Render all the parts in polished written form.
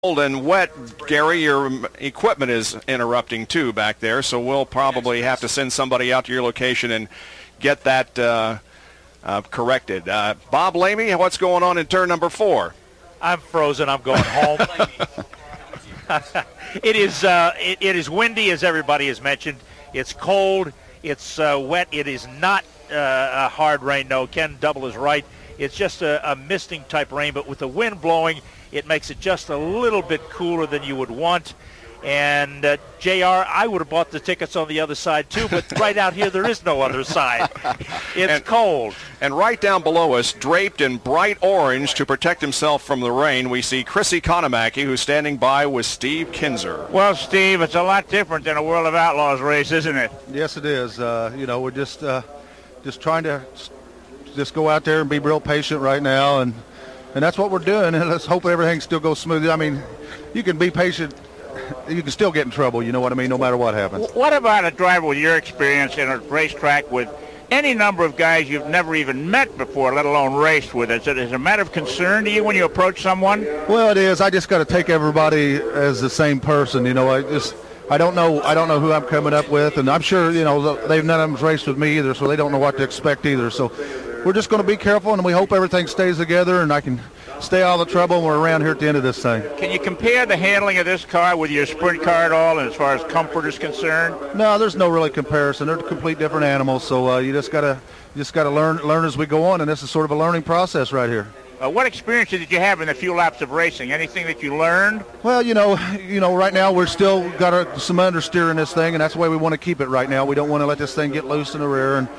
Cold and wet, Gary, your equipment is interrupting too back there, so we'll probably have to send somebody out to your location and get that corrected. Bob Lamey, what's going on in turn number 4? I'm frozen. I'm going home. It is windy, as everybody has mentioned. It's cold. It's wet. It is not a hard rain. No, Ken Double is right. It's just a misting type rain, but with the wind blowing, it makes it just a little bit cooler than you would want. And, JR, I would have bought the tickets on the other side, too, but right out here there is no other side. It's cold. And right down below us, draped in bright orange to protect himself from the rain, we see Chrissy Konamaki, who's standing by with Steve Kinzer. Well, Steve, it's a lot different than a World of Outlaws race, isn't it? Yes, it is. We're just trying to just go out there and be real patient right now, and that's what we're doing, and let's hope everything still goes smoothly. I mean, you can be patient. You can still get in trouble, you know what I mean, no matter what happens. What about a driver with your experience in a racetrack with any number of guys you've never even met before, let alone raced with? Is it a matter of concern to you when you approach someone? Well, it is. I just got to take everybody as the same person, you know. I don't know who I'm coming up with, and I'm sure, none of them's raced with me either, so they don't know what to expect either. So we're just going to be careful, and we hope everything stays together, and I can stay out of the trouble when we're around here at the end of this thing. Can you compare the handling of this car with your sprint car at all, as far as comfort is concerned? No, there's no really comparison. They're complete different animals, so you just gotta learn as we go on, and this is sort of a learning process right here. What experiences did you have in the few laps of racing? Anything that you learned? Well, right now we're still got some understeer in this thing, and that's the way we want to keep it right now. We don't want to let this thing get loose in the rear, and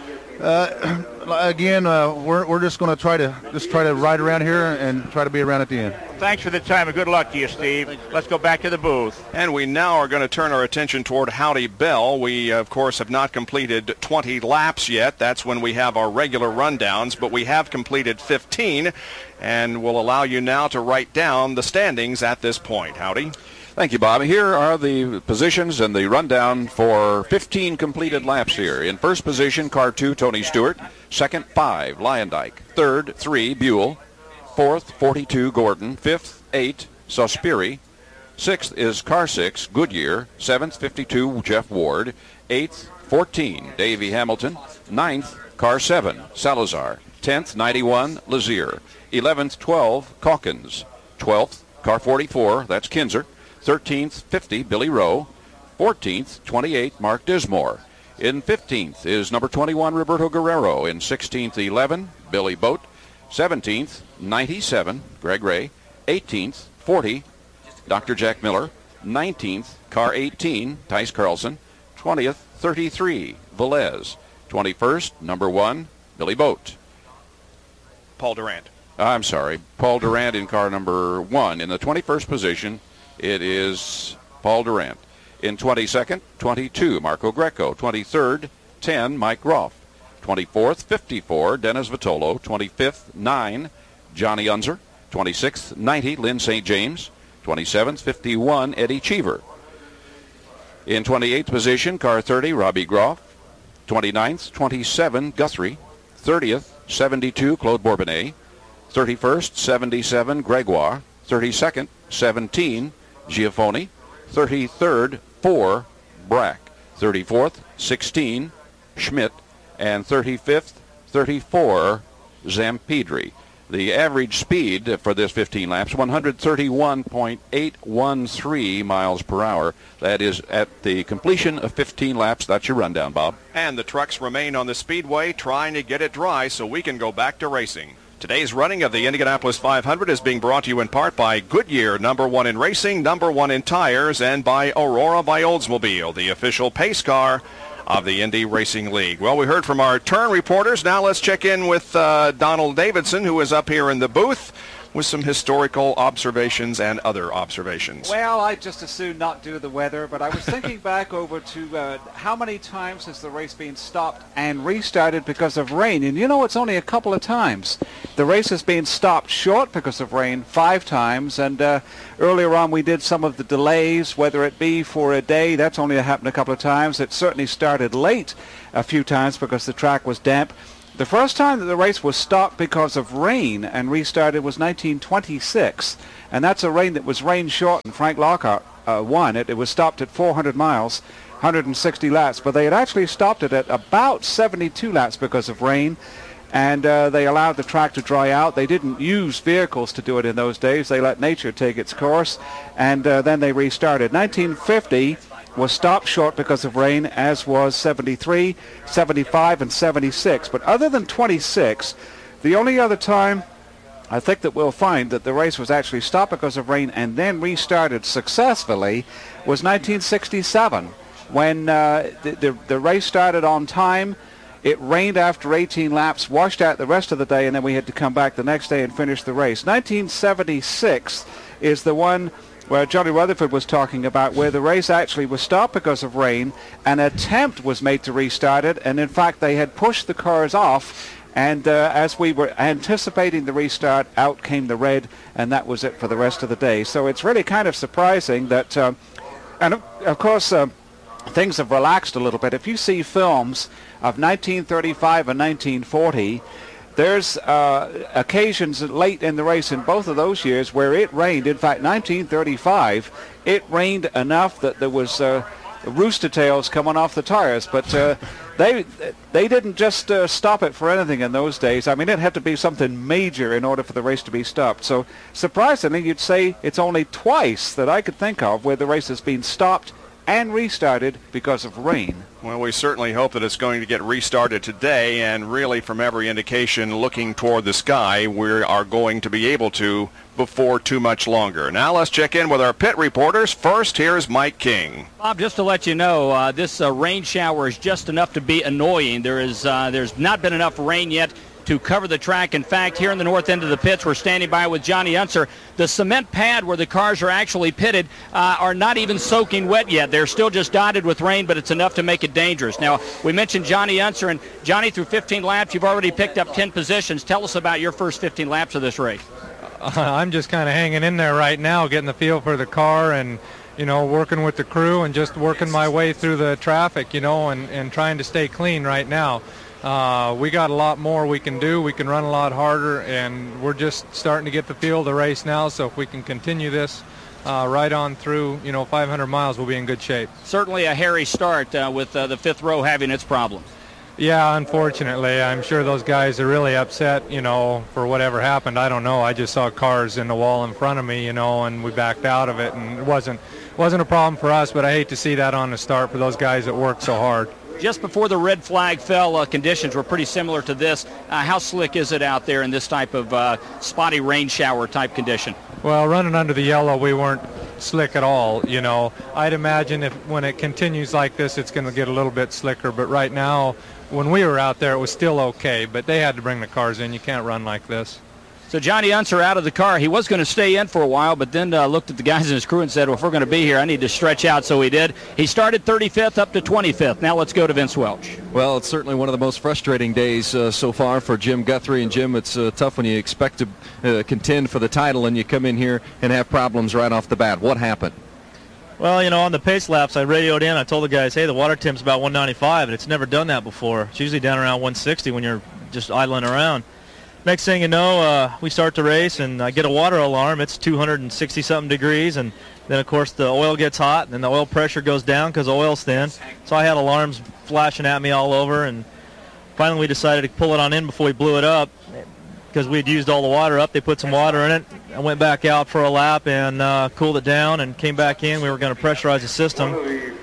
we're just going to try to ride around here and try to be around at the end. Thanks for the time and good luck to you, Steve. Let's go back to the booth. And we now are going to turn our attention toward Howdy Bell. We, of course, have not completed 20 laps yet. That's when we have our regular rundowns, but we have completed 15, and we'll allow you now to write down the standings at this point. Howdy. Thank you, Bob. Here are the positions and the rundown for 15 completed laps here. In first position, car 2, Tony Stewart. Second, 5, Lyondike. Third, 3, Buell. Fourth, 42, Gordon. Fifth, 8, Sospiri. Sixth is car 6, Goodyear. Seventh, 52, Jeff Ward. Eighth, 14, Davey Hamilton. Ninth, car 7, Salazar. 10th, 91, Lazier. 11th, 12, Calkins. 12th, car 44, that's Kinzer. 13th, 50, Billy Rowe. 14th, 28, Mark Dismore. In 15th is number 21, Roberto Guerrero. In 16th, 11, Billy Boat. 17th, 97, Greg Ray. 18th, 40, Dr. Jack Miller. 19th, car 18, Tice Carlson. 20th, 33, Velez. 21st, number 1, Billy Boat. Paul Durant. I'm sorry, Paul Durant in car number 1. In the 21st position, it is Paul Durant. In 22nd, 22, Marco Greco. 23rd, 10, Mike Groff. 24th, 54, Dennis Vitolo. 25th, 9, Johnny Unser. 26th, 90, Lynn St. James. 27th, 51, Eddie Cheever. In 28th position, car 30, Robbie Groff. 29th, 27, Guthrie. 30th, 72, Claude Bourbonnais. 31st, 77, Gregoire. 32nd, 17, Giafoni. 33rd, 4, Brack. 34th, 16, Schmidt. And 35th, 34, Zampedri. The average speed for this 15 laps, 131.813 miles per hour. That is at the completion of 15 laps. That's your rundown, Bob. And the trucks remain on the speedway trying to get it dry so we can go back to racing. Today's running of the Indianapolis 500 is being brought to you in part by Goodyear, number 1 in racing, number 1 in tires, and by Aurora by Oldsmobile, the official pace car of the Indy Racing League. Well, we heard from our turn reporters. Now let's check in with Donald Davidson, who is up here in the booth with some historical observations and other observations. Well, I'd just as soon not do the weather, but I was thinking back over to how many times has the race been stopped and restarted because of rain? And it's only a couple of times. The race has been stopped short because of rain 5 times, and earlier on we did some of the delays, whether it be for a day. That's only happened a couple of times. It certainly started late a few times because the track was damp. The first time that the race was stopped because of rain and restarted was 1926, and that's a rain that was rain short, and Frank Lockhart won it. It was stopped at 400 miles, 160 laps, but they had actually stopped it at about 72 laps because of rain, and they allowed the track to dry out. They didn't use vehicles to do it in those days. They let nature take its course, and then they restarted. 1950 was stopped short because of rain, as was 73, 75, and 76. But other than 26, the only other time I think that we'll find that the race was actually stopped because of rain and then restarted successfully was 1967, when the race started on time. It rained after 18 laps, washed out the rest of the day, and then we had to come back the next day and finish the race. 1976 is the one where Johnny Rutherford was talking about, where the race actually was stopped because of rain. An attempt was made to restart it, and in fact they had pushed the cars off, and as we were anticipating the restart, out came the red, and that was it for the rest of the day. So it's really kind of surprising that, and of course things have relaxed a little bit. If you see films of 1935 and 1940, there's occasions late in the race in both of those years where it rained. In fact, 1935, it rained enough that there was rooster tails coming off the tires. But they didn't just stop it for anything in those days. I mean, it had to be something major in order for the race to be stopped. So surprisingly, you'd say it's only twice that I could think of where the race has been stopped and restarted because of rain. Well, we certainly hope that it's going to get restarted today, and really from every indication looking toward the sky, we are going to be able to before too much longer. Now let's check in with our pit reporters. First, here's Mike King. Bob, just to let you know, this rain shower is just enough to be annoying. There's not been enough rain yet to cover the track. In fact, here in the north end of the pits, we're standing by with Johnny Unser. The cement pad where the cars are actually pitted are not even soaking wet yet. They're still just dotted with rain, but it's enough to make it dangerous. Now, we mentioned Johnny Unser, and Johnny, through 15 laps, you've already picked up 10 positions. Tell us about your first 15 laps of this race. I'm just kind of hanging in there right now, getting the feel for the car and, working with the crew and just working my way through the traffic, and trying to stay clean right now. We got a lot more we can do. We can run a lot harder, and we're just starting to get the feel of the race now. So if we can continue this right on through, 500 miles, we'll be in good shape. Certainly a hairy start with the fifth row having its problems. Yeah, unfortunately. I'm sure those guys are really upset, for whatever happened. I don't know. I just saw cars in the wall in front of me, and we backed out of it, and it wasn't a problem for us, but I hate to see that on the start for those guys that worked so hard. Just before the red flag fell, conditions were pretty similar to this. How slick is it out there in this type of spotty rain shower type condition? Well, running under the yellow, we weren't slick at all, I'd imagine when it continues like this, it's going to get a little bit slicker. But right now, when we were out there, it was still okay. But they had to bring the cars in. You can't run like this. So Johnny Unser out of the car. He was going to stay in for a while, but then looked at the guys in his crew and said, well, if we're going to be here, I need to stretch out. So he did. He started 35th up to 25th. Now let's go to Vince Welch. Well, it's certainly one of the most frustrating days so far for Jim Guthrie. And, Jim, it's tough when you expect to contend for the title and you come in here and have problems right off the bat. What happened? Well, on the pace laps, I radioed in. I told the guys, hey, the water temp's about 195, and it's never done that before. It's usually down around 160 when you're just idling around. Next thing you know, we start the race, and I get a water alarm. It's 260-something degrees, and then, of course, the oil gets hot, and then the oil pressure goes down because the oil's thin. So I had alarms flashing at me all over, and finally we decided to pull it on in before we blew it up because we had used all the water up. They put some water in it. I went back out for a lap and cooled it down and came back in. We were going to pressurize the system.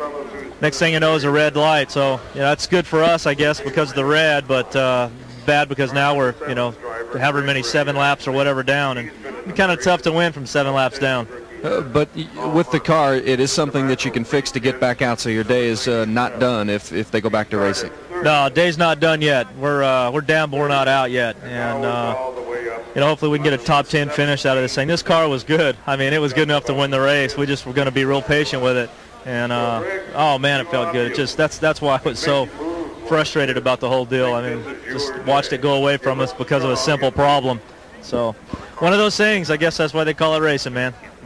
Next thing you know is a red light. So, that's good for us, I guess, because of the red, but bad because now we're, however many 7 laps or whatever down, and it's kind of tough to win from 7 laps down. But with the car, it is something that you can fix to get back out, so your day is not done if they go back to racing. No, day's not done yet. We're down, but we're not out yet, and hopefully we can get a top 10 finish out of this thing. This car was good. I mean, it was good enough to win the race. We just were going to be real patient with it, and oh man, it felt good. It just that's why I was so frustrated about the whole deal. I mean, just watched it go away from us because of a simple problem. So, one of those things. I guess that's why they call it racing, man.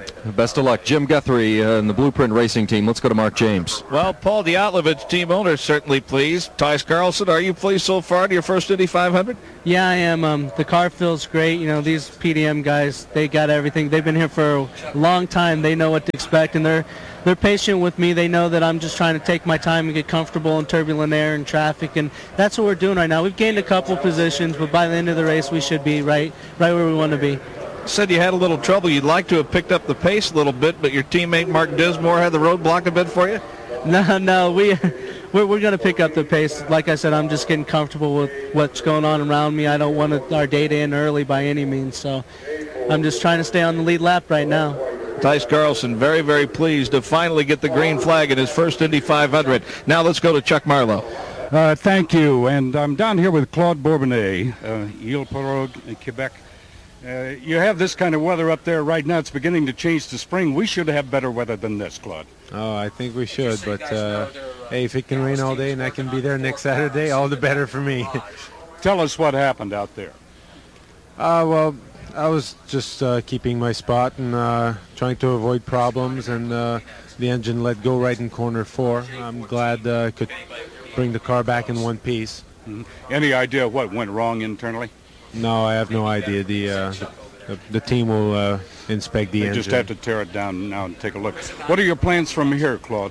Best of luck. Jim Guthrie and the Blueprint Racing Team. Let's go to Mark James. Well, Paul Diatlevich, team owner, is certainly pleased. Tice Carlson, are you pleased so far to your first Indy 500? Yeah, I am. The car feels great. You know, these PDM guys, they got everything. They've been here for a long time. They know what to expect, and they're patient with me. They know that I'm just trying to take my time and get comfortable in turbulent air and traffic, and that's what we're doing right now. We've gained a couple positions, but by the end of the race, we should be right where we want to be. Said you had a little trouble. You'd like to have picked up the pace a little bit, but your teammate Mark Dismore had the roadblock a bit for you? No, we're going to pick up the pace. Like I said, I'm just getting comfortable with what's going on around me. I don't want our day to end early by any means, so I'm just trying to stay on the lead lap right now. Tice Carlson, very, very pleased to finally get the green flag in his first Indy 500. Now let's go to Chuck Marlowe. Thank you, and I'm down here with Claude Bourbonnais, Île-Pirogue, Quebec. You have this kind of weather up there right now. It's beginning to change to spring. We should have better weather than this, Claude. Oh, I think we should, but hey, if it can rain all day and I can be there next Saturday, all the better for me. Tell us what happened out there. Well, I was just keeping my spot and trying to avoid problems, and the engine let go right in corner 4. I'm glad I could bring the car back in one piece. Mm-hmm. Any idea what went wrong internally? No, I have no idea. The team will inspect the engine. They just have to tear it down now and take a look. What are your plans from here, Claude?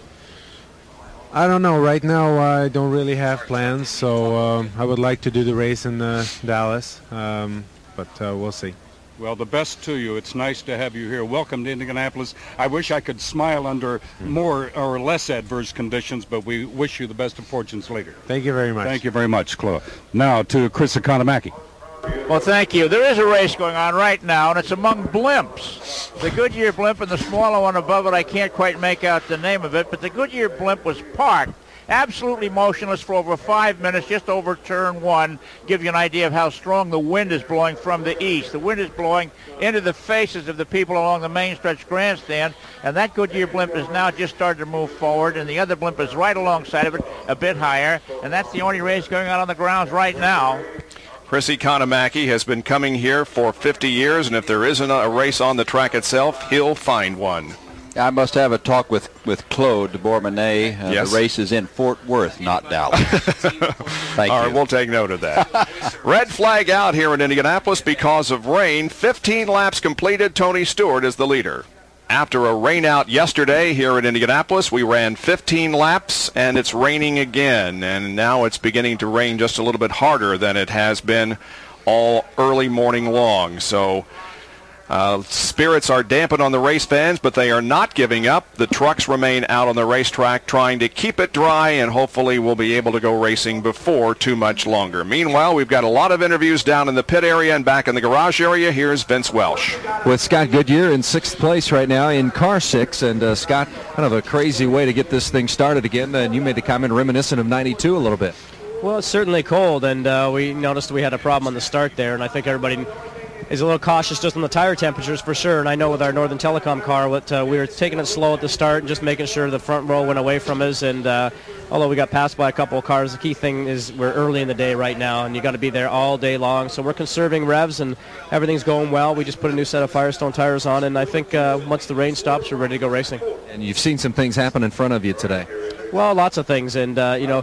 I don't know. Right now, I don't really have plans, so I would like to do the race in Dallas, but we'll see. Well, the best to you. It's nice to have you here. Welcome to Indianapolis. I wish I could smile under more or less adverse conditions, but we wish you the best of fortunes later. Thank you very much. Thank you very much, Claude. Now to Chris Economaki. Well, thank you. There is a race going on right now, and it's among blimps. The Goodyear blimp and the smaller one above it, I can't quite make out the name of it, but the Goodyear blimp was parked absolutely motionless for over 5 minutes, just over turn 1. Give you an idea of how strong the wind is blowing from the east. The wind is blowing into the faces of the people along the main stretch grandstand, and that Goodyear blimp is now just started to move forward, and the other blimp is right alongside of it, a bit higher, and that's the only race going on the grounds right now. Chris Economaki has been coming here for 50 years, and if there isn't a race on the track itself, he'll find one. I must have a talk with Claude Bourbonnais. Yes. The race is in Fort Worth, not Dallas. Thank you. All right, we'll take note of that. Red flag out here in Indianapolis because of rain. 15 laps completed. Tony Stewart is the leader. After a rain out yesterday here in Indianapolis, we ran 15 laps, and it's raining again. And now it's beginning to rain just a little bit harder than it has been all early morning long. So spirits are dampened on the race fans, but they are not giving up. The trucks remain out on the racetrack trying to keep it dry, and hopefully we'll be able to go racing before too much longer. Meanwhile, we've got a lot of interviews down in the pit area and back in the garage area. Here's Vince Welsh. With Scott Goodyear in 6th place right now in car 6. And Scott, kind of a crazy way to get this thing started again. And you made the comment reminiscent of 92 a little bit. Well, it's certainly cold, and we noticed we had a problem on the start there, and I think everybody is a little cautious just on the tire temperatures for sure. And I know with our Northern Telecom car, we were taking it slow at the start and just making sure the front row went away from us. And although we got passed by a couple of cars, the key thing is we're early in the day right now, and you got to be there all day long. So we're conserving revs, and everything's going well. We just put a new set of Firestone tires on, and I think once the rain stops, we're ready to go racing. And you've seen some things happen in front of you today. Well, lots of things, and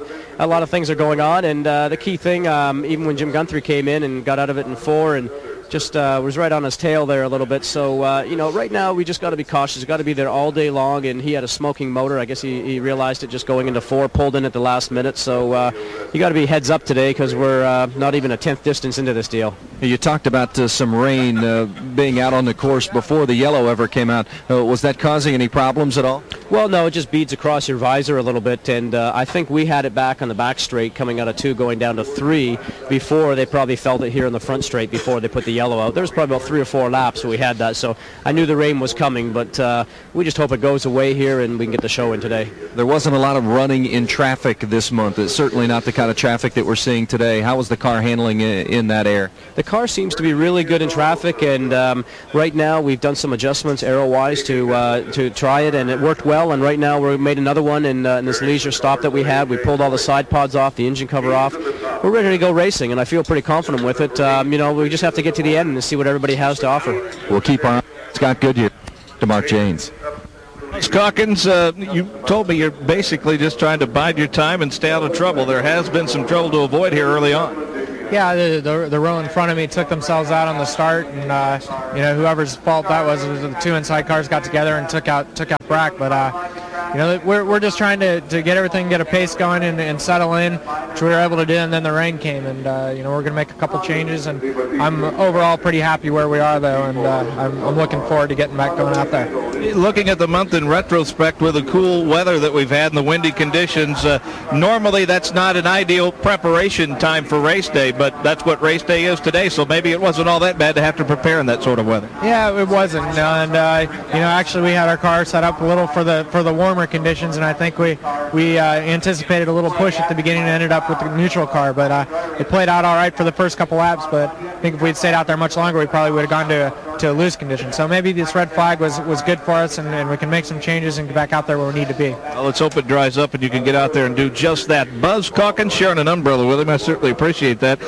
a lot of things are going on. And the key thing, even when Jim Guthrie came in and got out of it in 4 and just was right on his tail there a little bit. So, right now we just got to be cautious. Got to be there all day long, and he had a smoking motor. I guess he realized it just going into 4, pulled in at the last minute. So you got to be heads up today because we're not even a 10th distance into this deal. You talked about some rain being out on the course before the yellow ever came out. Was that causing any problems at all? Well, no, it just beads across your visor a little bit, and I think we had it back on the back straight coming out of 2 going down to 3 before they probably felt it here in the front straight before they put the yellow out. There was probably about 3 or 4 laps we had that, so I knew the rain was coming, but we just hope it goes away here and we can get the show in today. There wasn't a lot of running in traffic this month. It's certainly not the kind of traffic that we're seeing today. How was the car handling in that air? The car seems to be really good in traffic, and right now we've done some adjustments aero-wise to try it, and it worked well. And right now we made another one in this leisure stop that we had. We pulled all the side pods off, the engine cover off. We're ready to go racing, and I feel pretty confident with it. We just have to get to the end and see what everybody has to offer. We'll keep our Scott Goodyear. To Mark Janes. Calkins, you told me you're basically just trying to bide your time and stay out of trouble. There has been some trouble to avoid here early on. Yeah, the row in front of me took themselves out on the start, and whoever's fault that was the two inside cars got together and took out Brack. But we're just trying to get everything, get a pace going and settle in, which we were able to do. And then the rain came, and we're going to make a couple changes. And I'm overall pretty happy where we are, though, and I'm looking forward to getting back going out there. Looking at the month in retrospect with the cool weather that we've had and the windy conditions, normally that's not an ideal preparation time for race day, but that's what race day is today, so maybe it wasn't all that bad to have to prepare in that sort of weather. Yeah, it wasn't, actually we had our car set up a little for the warmer conditions, and I think we anticipated a little push at the beginning and ended up with the neutral car, but it played out all right for the first couple laps, but I think if we'd stayed out there much longer, we probably would have gone to a loose condition. So maybe this red flag was good for us, and we can make some changes and get back out there where we need to be. Well, let's hope it dries up and you can get out there and do just that. Buzz Calkins sharing an umbrella with him. I certainly appreciate that.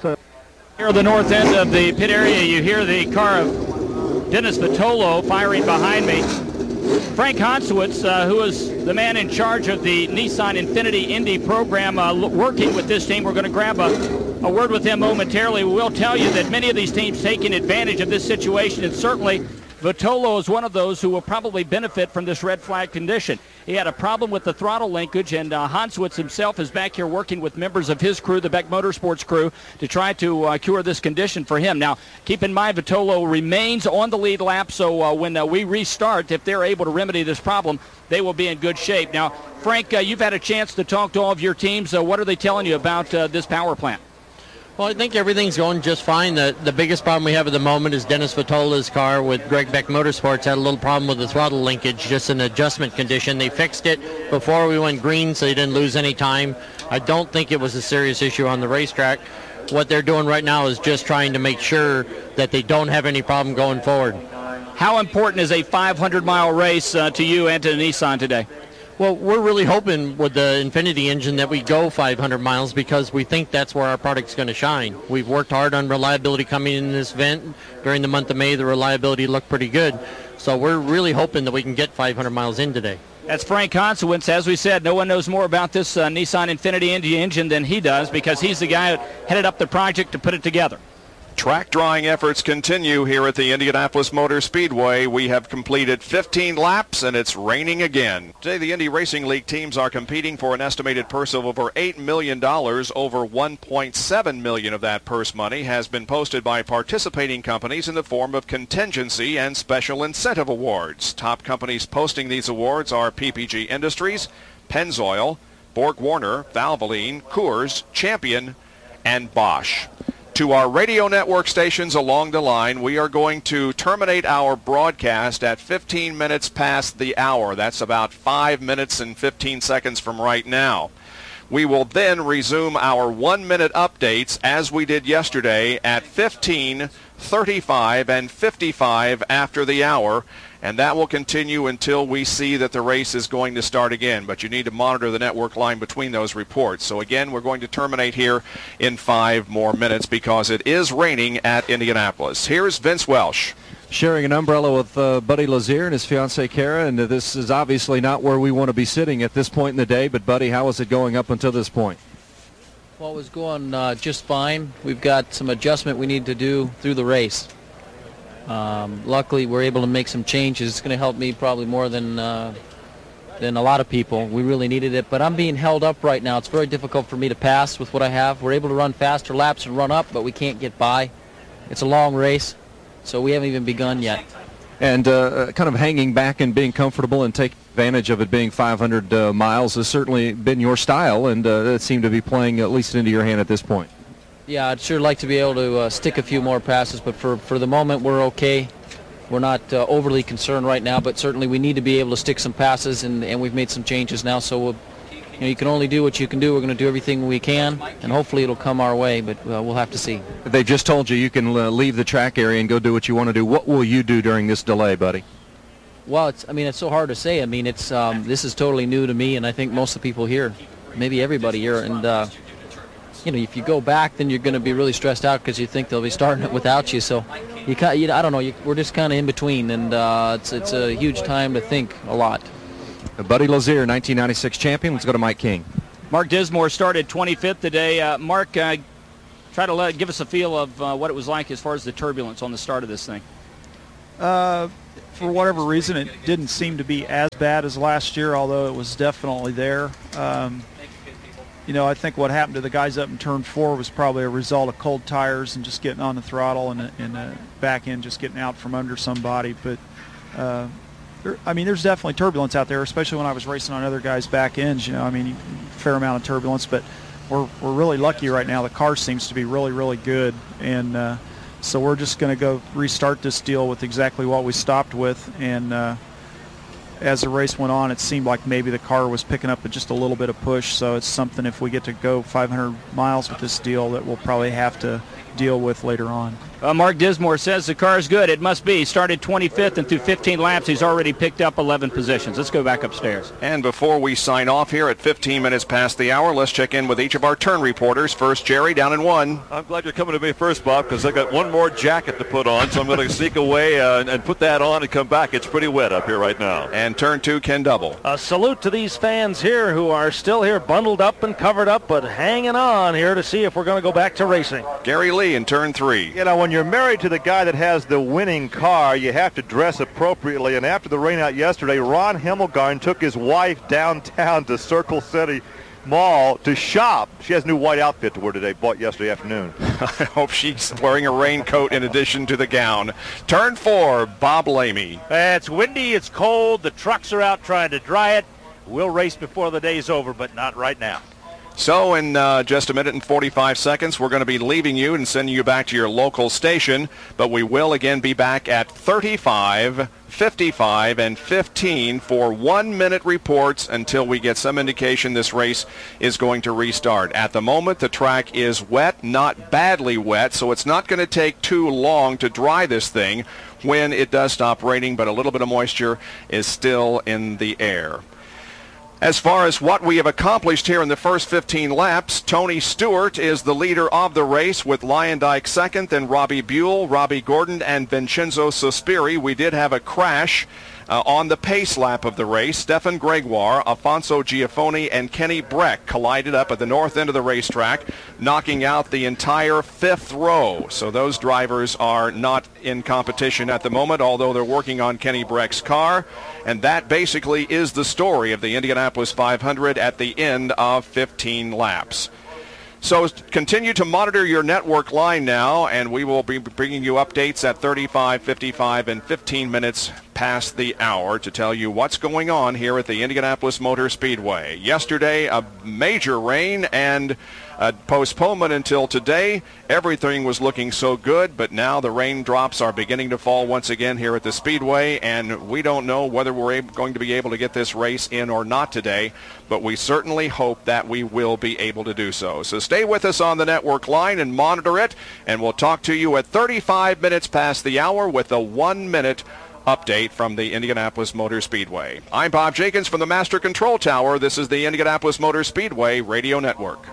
Here at the north end of the pit area, you hear the car of Dennis Vitolo firing behind me. Frank Hanswitz, who is the man in charge of the Nissan Infiniti Indy program, working with this team. We're going to grab a word with him momentarily. We will tell you that many of these teams taking advantage of this situation, and certainly Vitolo is one of those who will probably benefit from this red flag condition. He had a problem with the throttle linkage, and Hanswitz himself is back here working with members of his crew, the Beck Motorsports crew, to try to cure this condition for him. Now, keep in mind, Vitolo remains on the lead lap, so when we restart, if they're able to remedy this problem, they will be in good shape. Now, Frank, you've had a chance to talk to all of your teams. What are they telling you about this power plant? Well, I think everything's going just fine. The biggest problem we have at the moment is Dennis Vitola's car with Greg Beck Motorsports had a little problem with the throttle linkage, just an adjustment condition. They fixed it before we went green, so they didn't lose any time. I don't think it was a serious issue on the racetrack. What they're doing right now is just trying to make sure that they don't have any problem going forward. How important is a 500-mile race to you and to Nissan today? Well, we're really hoping with the Infiniti engine that we go 500 miles because we think that's where our product's going to shine. We've worked hard on reliability coming in this event. During the month of May, the reliability looked pretty good. So we're really hoping that we can get 500 miles in today. That's Frank Hanswitz. As we said, no one knows more about this Nissan Infiniti Indy engine than he does because he's the guy that headed up the project to put it together. Track drawing efforts continue here at the Indianapolis Motor Speedway. We have completed 15 laps, and it's raining again. Today, the Indy Racing League teams are competing for an estimated purse of over $8 million. Over $1.7 million of that purse money has been posted by participating companies in the form of contingency and special incentive awards. Top companies posting these awards are PPG Industries, Pennzoil, Borg-Warner, Valvoline, Coors, Champion, and Bosch. To our radio network stations along the line, we are going to terminate our broadcast at 15 minutes past the hour. That's about 5 minutes and 15 seconds from right now. We will then resume our 1-minute updates as we did yesterday at 15, 35, and 55 after the hour. And that will continue until we see that the race is going to start again. But you need to monitor the network line between those reports. So again, we're going to terminate here in 5 more minutes because it is raining at Indianapolis. Here's Vince Welsh. Sharing an umbrella with Buddy Lazier and his fiancée Kara, and this is obviously not where we want to be sitting at this point in the day. But Buddy, how is it going up until this point? Well, it was going just fine. We've got some adjustment we need to do through the race. Luckily, we're able to make some changes. It's going to help me probably more than a lot of people. We really needed it, but I'm being held up right now. It's very difficult for me to pass with what I have. We're able to run faster laps and run up, but we can't get by. It's a long race, so we haven't even begun yet. And kind of hanging back and being comfortable and taking advantage of it being 500 miles has certainly been your style, and it seemed to be playing at least into your hand at this point. Yeah, I'd sure like to be able to stick a few more passes, but for the moment we're okay. We're not overly concerned right now, but certainly we need to be able to stick some passes, and we've made some changes now, so you can only do what you can do. We're going to do everything we can, and hopefully it'll come our way, but we'll have to see. They just told you can leave the track area and go do what you want to do. What will you do during this delay, buddy? Well, it's so hard to say. I mean, this is totally new to me, and I think most of the people here, maybe everybody here, and if you go back, then you're going to be really stressed out because you think they'll be starting it without you. So I don't know. We're just kind of in between, and it's a huge time to think a lot. Buddy Lazier, 1996 champion. Let's go to Mike King. Mark Dismore started 25th today. Mark, try to give us a feel of what it was like as far as the turbulence on the start of this thing. For whatever reason, it didn't seem to be as bad as last year, although it was definitely there. I think what happened to the guys up in turn 4 was probably a result of cold tires and just getting on the throttle and the back end just getting out from under somebody. But, there's definitely turbulence out there, especially when I was racing on other guys' back ends. Fair amount of turbulence, but we're really lucky right now. The car seems to be really, really good, and so we're just going to go restart this deal with exactly what we stopped with. And as the race went on, it seemed like maybe the car was picking up just a little bit of push. So it's something, if we get to go 500 miles with this deal, that we'll probably have to deal with later on. Mark Dismore says the car is good. It must be. He started 25th, and through 15 laps, he's already picked up 11 positions. Let's go back upstairs. And before we sign off here at 15 minutes past the hour, let's check in with each of our turn reporters. First, Jerry, down in 1. I'm glad you're coming to me first, Bob, because I got one more jacket to put on, so I'm going to sneak away and put that on and come back. It's pretty wet up here right now. And turn 2, Ken Double. A salute to these fans here who are still here bundled up and covered up, but hanging on here to see if we're going to go back to racing. Gary Lee in turn 3. When you're married to the guy that has the winning car, you have to dress appropriately. And after the rain out yesterday, Ron Himmelgarn took his wife downtown to Circle City Mall to shop. She has a new white outfit to wear today, bought yesterday afternoon. I hope she's wearing a raincoat in addition to the gown. Turn 4, Bob Lamey. It's windy, it's cold, the trucks are out trying to dry it. We'll race before the day's over, but not right now. So in just a minute and 45 seconds, we're going to be leaving you and sending you back to your local station, but we will again be back at 35, 55, and 15 for 1-minute reports until we get some indication this race is going to restart. At the moment, the track is wet, not badly wet, so it's not going to take too long to dry this thing when it does stop raining, but a little bit of moisture is still in the air. As far as what we have accomplished here in the first 15 laps, Tony Stewart is the leader of the race with Lyondike second, then Robbie Buell, Robbie Gordon, and Vincenzo Sospiri. We did have a crash on the pace lap of the race. Stefan Gregoire, Alfonso Giafoni, and Kenny Breck collided up at the north end of the racetrack, knocking out the entire 5th row. So those drivers are not in competition at the moment, although they're working on Kenny Breck's car. And that basically is the story of the Indianapolis 500 at the end of 15 laps. So continue to monitor your network line now, and we will be bringing you updates at 35, 55, and 15 minutes past the hour to tell you what's going on here at the Indianapolis Motor Speedway. Yesterday, a major rain and a postponement until today. Everything was looking so good, but now the raindrops are beginning to fall once again here at the Speedway, and we don't know whether we're going to be able to get this race in or not today, but we certainly hope that we will be able to do so. So stay with us on the network line and monitor it, and we'll talk to you at 35 minutes past the hour with a 1-minute update from the Indianapolis Motor Speedway. I'm Bob Jenkins from the Master Control Tower. This is the Indianapolis Motor Speedway Radio Network.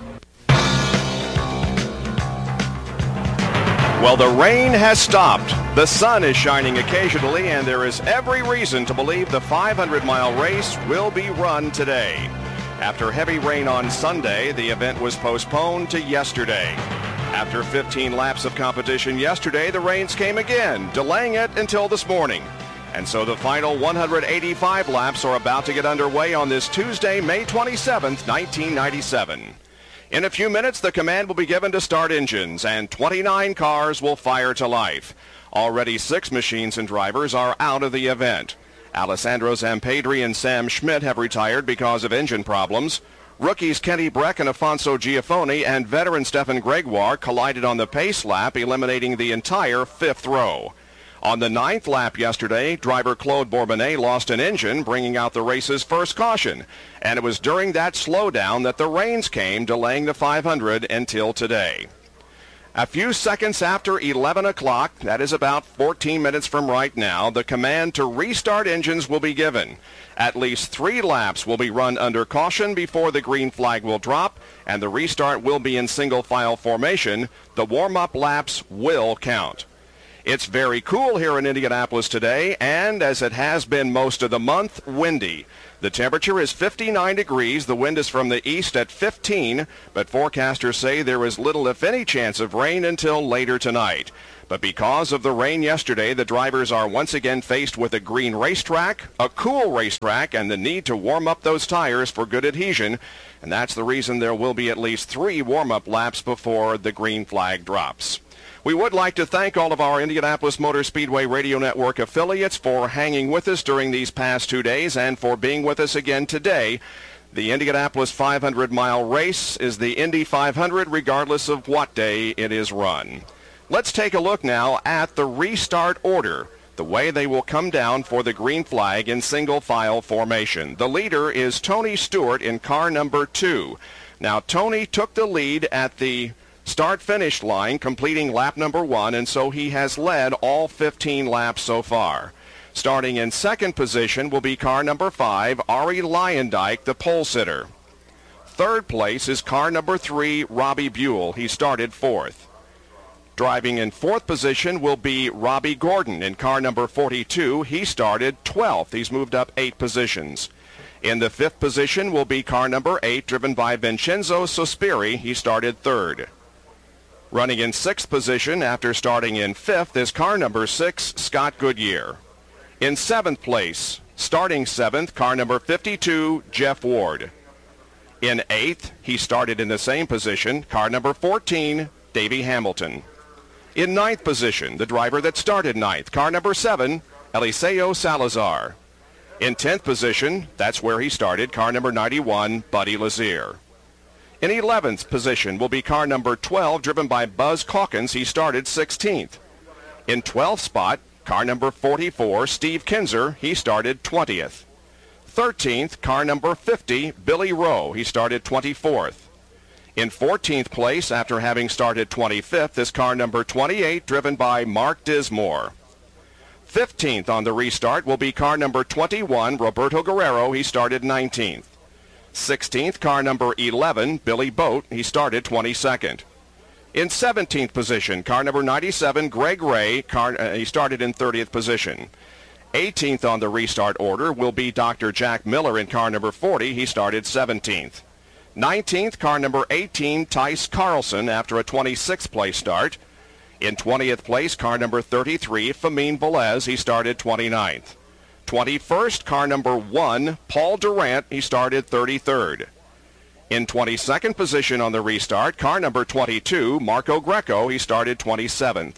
Well, the rain has stopped. The sun is shining occasionally, and there is every reason to believe the 500-mile race will be run today. After heavy rain on Sunday, the event was postponed to yesterday. After 15 laps of competition yesterday, the rains came again, delaying it until this morning. And so the final 185 laps are about to get underway on this Tuesday, May 27th, 1997. In a few minutes, the command will be given to start engines, and 29 cars will fire to life. Already 6 machines and drivers are out of the event. Alessandro Zampedri and Sam Schmidt have retired because of engine problems. Rookies Kenny Breck and Alfonso Giafoni and veteran Stefan Gregoire collided on the pace lap, eliminating the entire 5th row. On the 9th lap yesterday, driver Claude Bourbonnais lost an engine, bringing out the race's first caution. And it was during that slowdown that the rains came, delaying the 500 until today. A few seconds after 11 o'clock, that is about 14 minutes from right now, the command to restart engines will be given. At least 3 laps will be run under caution before the green flag will drop, and the restart will be in single file formation. The warm-up laps will count. It's very cool here in Indianapolis today, and as it has been most of the month, windy. The temperature is 59 degrees. The wind is from the east at 15, but forecasters say there is little, if any, chance of rain until later tonight. But because of the rain yesterday, the drivers are once again faced with a green racetrack, a cool racetrack, and the need to warm up those tires for good adhesion. And that's the reason there will be at least 3 warm-up laps before the green flag drops. We would like to thank all of our Indianapolis Motor Speedway Radio Network affiliates for hanging with us during these past 2 days and for being with us again today. The Indianapolis 500-mile race is the Indy 500 regardless of what day it is run. Let's take a look now at the restart order, the way they will come down for the green flag in single file formation. The leader is Tony Stewart in car number 2. Now, Tony took the lead at the start-finish line, completing lap number 1, and so he has led all 15 laps so far. Starting in second position will be car number 5, Arie Luyendyk, the pole sitter. Third place is car number 3, Robbie Buell. He started 4th. Driving in fourth position will be Robbie Gordon in car number 42. He started 12th. He's moved up 8 positions. In the fifth position will be car number 8, driven by Vincenzo Sospiri. He started 3rd. Running in 6th position after starting in 5th is car number 6, Scott Goodyear. In 7th place, starting 7th, car number 52, Jeff Ward. In 8th, he started in the same position, car number 14, Davey Hamilton. In 9th position, the driver that started 9th, car number 7, Eliseo Salazar. In 10th position, that's where he started, car number 91, Buddy Lazier. In 11th position will be car number 12, driven by Buzz Calkins. He started 16th. In 12th spot, car number 44, Steve Kinzer. He started 20th. 13th, car number 50, Billy Rowe. He started 24th. In 14th place, after having started 25th, is car number 28, driven by Mark Dismore. 15th on the restart will be car number 21, Roberto Guerrero. He started 19th. 16th, car number 11, Billy Boat. He started 22nd. In 17th position, car number 97, Greg Ray. He started in 30th position. 18th on the restart order will be Dr. Jack Miller in car number 40. He started 17th. 19th, car number 18, Tice Carlson, after a 26th place start. In 20th place, car number 33, Famine Velez. He started 29th. 21st, car number 1, Paul Durant. He started 33rd. In 22nd position on the restart, car number 22, Marco Greco. He started 27th.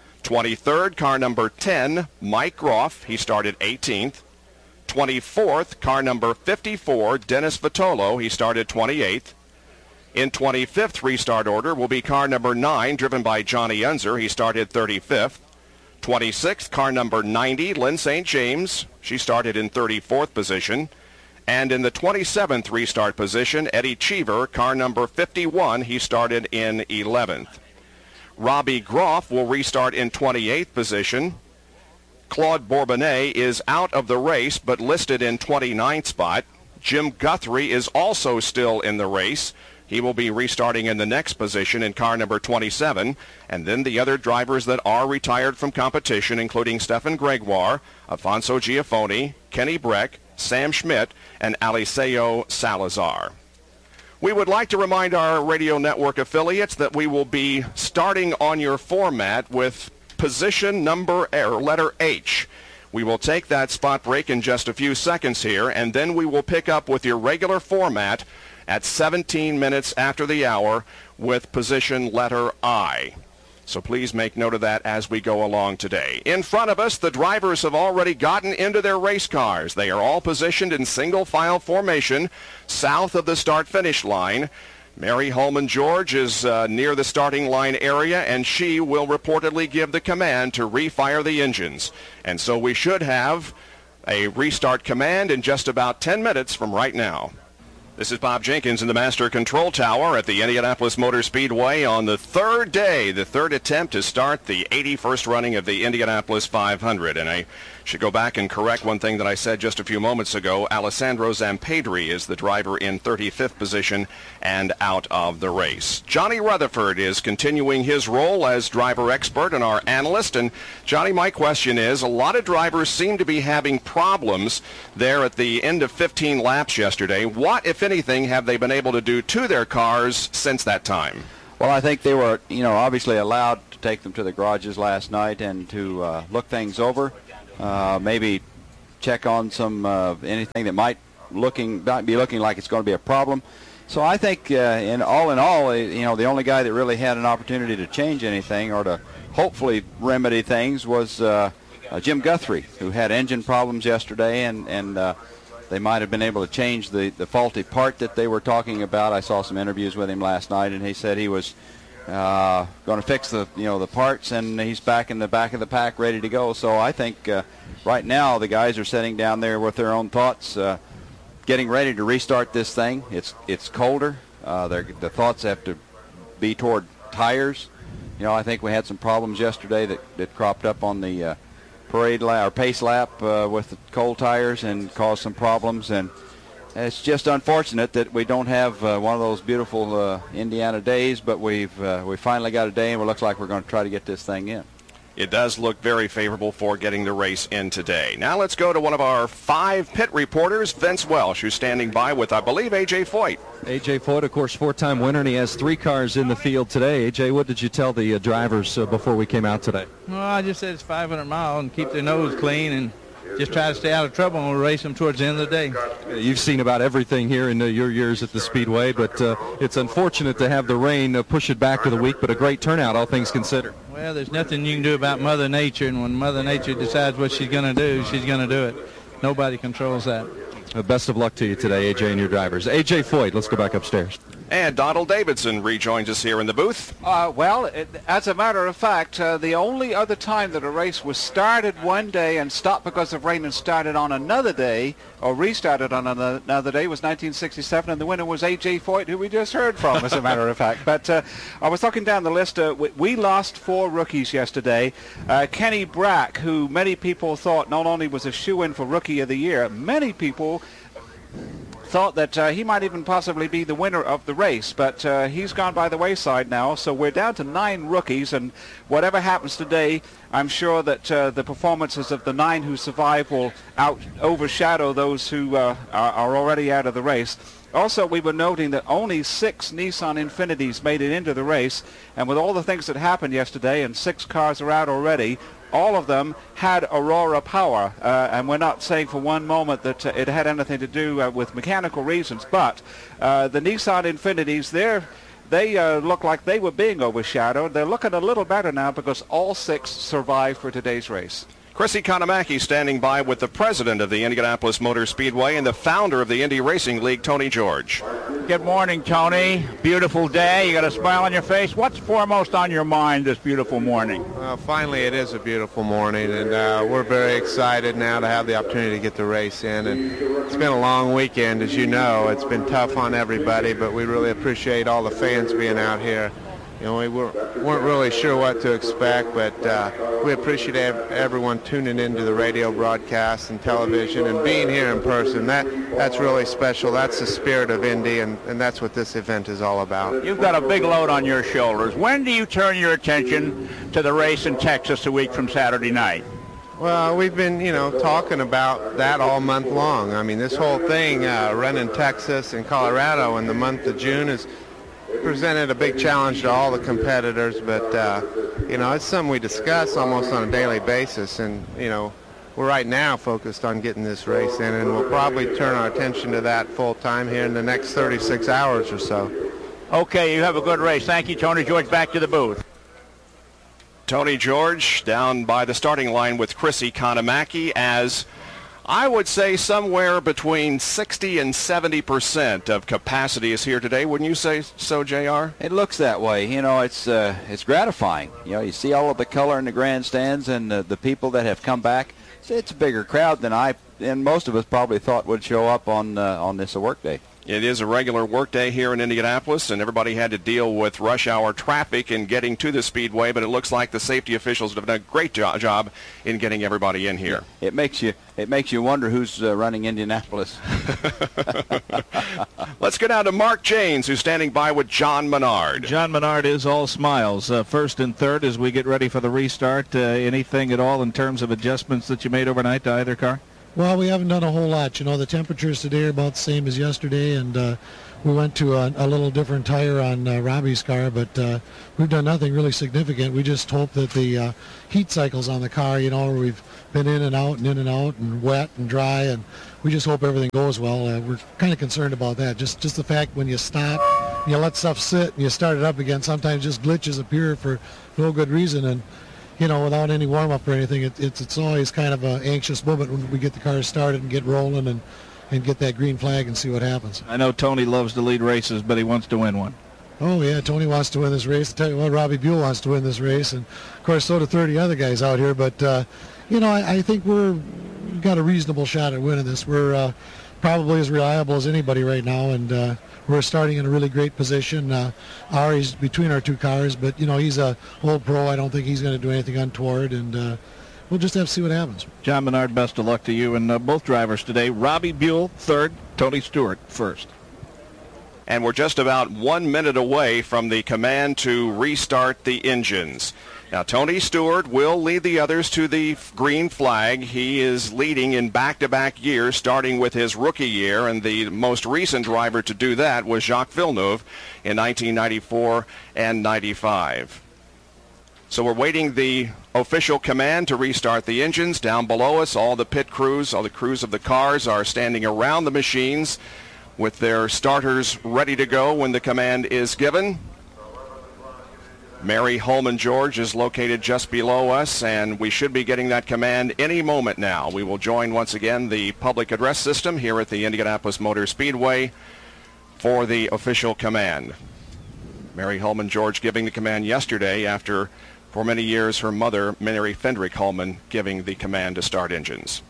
23rd, car number 10, Mike Groff. He started 18th. 24th, car number 54, Dennis Vitolo. He started 28th. In 25th restart order will be car number 9, driven by Johnny Unser. He started 35th. 26th, car number 90, Lynn St. James. She started in 34th position. And in the 27th restart position, Eddie Cheever, car number 51. He started in 11th. Robbie Groff will restart in 28th position. Claude Bourbonnais is out of the race but listed in 29th spot. Jim Guthrie is also still in the race. He will be restarting in the next position in car number 27. And then the other drivers that are retired from competition, including Stefan Gregoire, Afonso Giafoni, Kenny Breck, Sam Schmidt, and Eliseo Salazar. We would like to remind our radio network affiliates that we will be starting on your format with position number or letter H. We will take that spot break in just a few seconds here, and then we will pick up with your regular format at 17 minutes after the hour with position letter I. So please make note of that as we go along today. In front of us, the drivers have already gotten into their race cars. They are all positioned in single file formation south of the start-finish line. Mary Holman George is near the starting line area, and she will reportedly give the command to refire the engines. And so we should have a restart command in just about 10 minutes from right now. This is Bob Jenkins in the Master Control Tower at the Indianapolis Motor Speedway on the third day, the third attempt to start the 81st running of the Indianapolis 500. And I should go back and correct one thing that I said just a few moments ago. Alessandro Zampedri is the driver in 35th position and out of the race. Johnny Rutherford is continuing his role as driver expert and our analyst. And Johnny, my question is, a lot of drivers seem to be having problems there at the end of 15 laps yesterday. What, if anything, have they been able to do to their cars since that time? Well, I think they were, obviously allowed to take them to the garages last night and to look things over, maybe check on some anything that might be looking like it's going to be a problem. So I think, in all, the only guy that really had an opportunity to change anything or to hopefully remedy things was Jim Guthrie, who had engine problems yesterday, and they might have been able to change the faulty part that they were talking about. I saw some interviews with him last night, and he said he was going to fix the parts, and he's back in the back of the pack ready to go. So I think right now the guys are sitting down there with their own thoughts, getting ready to restart this thing. It's colder. The thoughts have to be toward tires. I think we had some problems yesterday that cropped up on the parade lap or pace lap with the cold tires and caused some problems, and it's just unfortunate that we don't have one of those beautiful Indiana days, but we finally got a day, and it looks like we're going to try to get this thing in. It does look very favorable for getting the race in today. Now let's go to one of our 5 pit reporters, Vince Welsh, who's standing by with, I believe, A.J. Foyt. A.J. Foyt, of course, 4-time winner, and he has 3 cars in the field today. A.J., what did you tell the drivers before we came out today? Well, I just said it's 500 miles and keep their nose clean and just try to stay out of trouble, and we'll race them towards the end of the day. You've seen about everything here in your years at the Speedway, but it's unfortunate to have the rain push it back to the week, but a great turnout, all things considered. Well, there's nothing you can do about Mother Nature, and when Mother Nature decides what she's going to do, she's going to do it. Nobody controls that. Best of luck to you today, A.J. and your drivers. A.J. Foyt, let's go back upstairs. And Donald Davidson rejoins us here in the booth. As a matter of fact, the only other time that a race was started one day and stopped because of rain and started on another day, or restarted on another day, was 1967, and the winner was A.J. Foyt, who we just heard from, as a matter of fact. But I was looking down the list. We lost 4 rookies yesterday. Kenny Brack, who many people thought not only was a shoo-in for Rookie of the Year, many people thought that he might even possibly be the winner of the race, but he's gone by the wayside now, so we're down to 9 rookies, and whatever happens today, I'm sure that the performances of the 9 who survive will overshadow those who are already out of the race. Also, we were noting that only 6 Nissan Infinitis made it into the race, and with all the things that happened yesterday, and 6 cars are out already, all of them had Aurora power, and we're not saying for one moment that it had anything to do with mechanical reasons, but the Nissan Infinitis, they look like they were being overshadowed. They're looking a little better now because all 6 survived for today's race. Chrissy Kanamaki standing by with the president of the Indianapolis Motor Speedway and the founder of the Indy Racing League, Tony George. Good morning, Tony. Beautiful day. You got a smile on your face. What's foremost on your mind this beautiful morning? Well, finally, it is a beautiful morning, and we're very excited now to have the opportunity to get the race in. And it's been a long weekend, as you know. It's been tough on everybody, but we really appreciate all the fans being out here. We weren't really sure what to expect, but we appreciate everyone tuning into the radio broadcast and television and being here in person. That's really special. That's the spirit of Indy, and that's what this event is all about. You've got a big load on your shoulders. When do you turn your attention to the race in Texas a week from Saturday night? Well, we've been, talking about that all month long. I mean, this whole thing, running Texas and Colorado in the month of June is presented a big challenge to all the competitors, but it's something we discuss almost on a daily basis, and we're right now focused on getting this race in, and we'll probably turn our attention to that full time here in the next 36 hours or so. Okay, you have a good race. Thank you, Tony George. Back to the booth. Tony George down by the starting line with Chrissy Kanamaki, as I would say somewhere between 60 and 70% of capacity is here today. Wouldn't you say so, JR? It looks that way. It's gratifying. You see all of the color in the grandstands and the people that have come back. It's a bigger crowd than most of us probably thought would show up on this work day. It is a regular workday here in Indianapolis, and everybody had to deal with rush hour traffic in getting to the Speedway, but it looks like the safety officials have done a great job in getting everybody in here. It makes you wonder who's running Indianapolis. Let's go down to Mark Janes, who's standing by with John Menard. John Menard is all smiles. First and third as we get ready for the restart. Anything at all in terms of adjustments that you made overnight to either car? Well, we haven't done a whole lot. You know, the temperatures today are about the same as yesterday, and we went to a little different tire on Robbie's car, but we've done nothing really significant. We just hope that the heat cycles on the car, you know, where we've been in and out and wet and dry, and we just hope everything goes well. We're kind of concerned about that. Just the fact when you stop, you let stuff sit and you start it up again, sometimes just glitches appear for no good reason, and you know, without any warm-up or anything, it's always kind of an anxious moment when we get the car started and get rolling and get that green flag and see what happens. I know Tony loves to lead races, but he wants to win one. Oh, yeah, Tony wants to win this race. I'll tell you what, Robbie Buell wants to win this race, and, of course, so do 30 other guys out here. But, you know, I think we've got a reasonable shot at winning this. We're probably as reliable as anybody right now, and we're starting in a really great position. Ari's between our two cars, but, you know, he's a old pro. I don't think he's going to do anything untoward, and we'll just have to see what happens. John Menard, best of luck to you and both drivers today. Robbie Buell, third. Tony Stewart, first. And we're just about 1 minute away from the command to restart the engines. Now, Tony Stewart will lead the others to the green flag. He is leading in back-to-back years, starting with his rookie year, and the most recent driver to do that was Jacques Villeneuve in 1994 and 95. So we're waiting the official command to restart the engines. Down below us, all the pit crews, all the crews of the cars are standing around the machines with their starters ready to go when the command is given. Mary Holman George is located just below us, and we should be getting that command any moment now. We will join once again the public address system here at the Indianapolis Motor Speedway for the official command. Mary Holman George giving the command yesterday after, for many years, her mother, Mary Fendrick Holman, giving the command to start engines.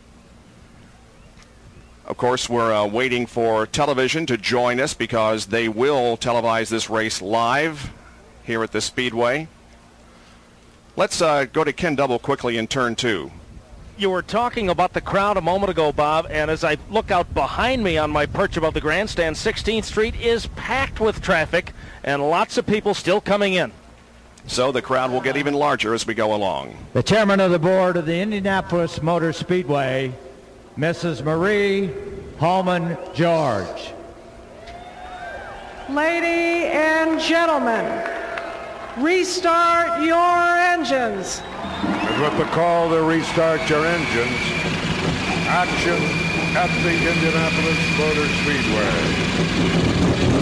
Of course, we're waiting for television to join us because they will televise this race live here at the Speedway. Let's go to Ken Double quickly in turn 2. You were talking about the crowd a moment ago, Bob, and as I look out behind me on my perch above the grandstand, 16th Street is packed with traffic and lots of people still coming in. So the crowd will get even larger as we go along. The chairman of the board of the Indianapolis Motor Speedway, Mrs. Marie Holman George. Ladies and gentlemen, restart your engines. And with the call to restart your engines, action at the Indianapolis Motor Speedway.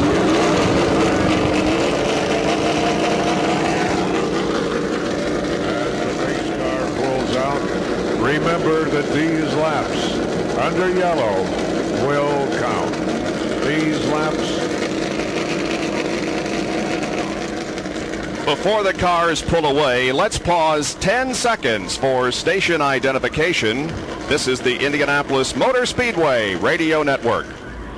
As the race car pulls out, remember that these laps under yellow will count. These laps. Before the cars pull away, let's pause 10 seconds for station identification. This is the Indianapolis Motor Speedway Radio Network.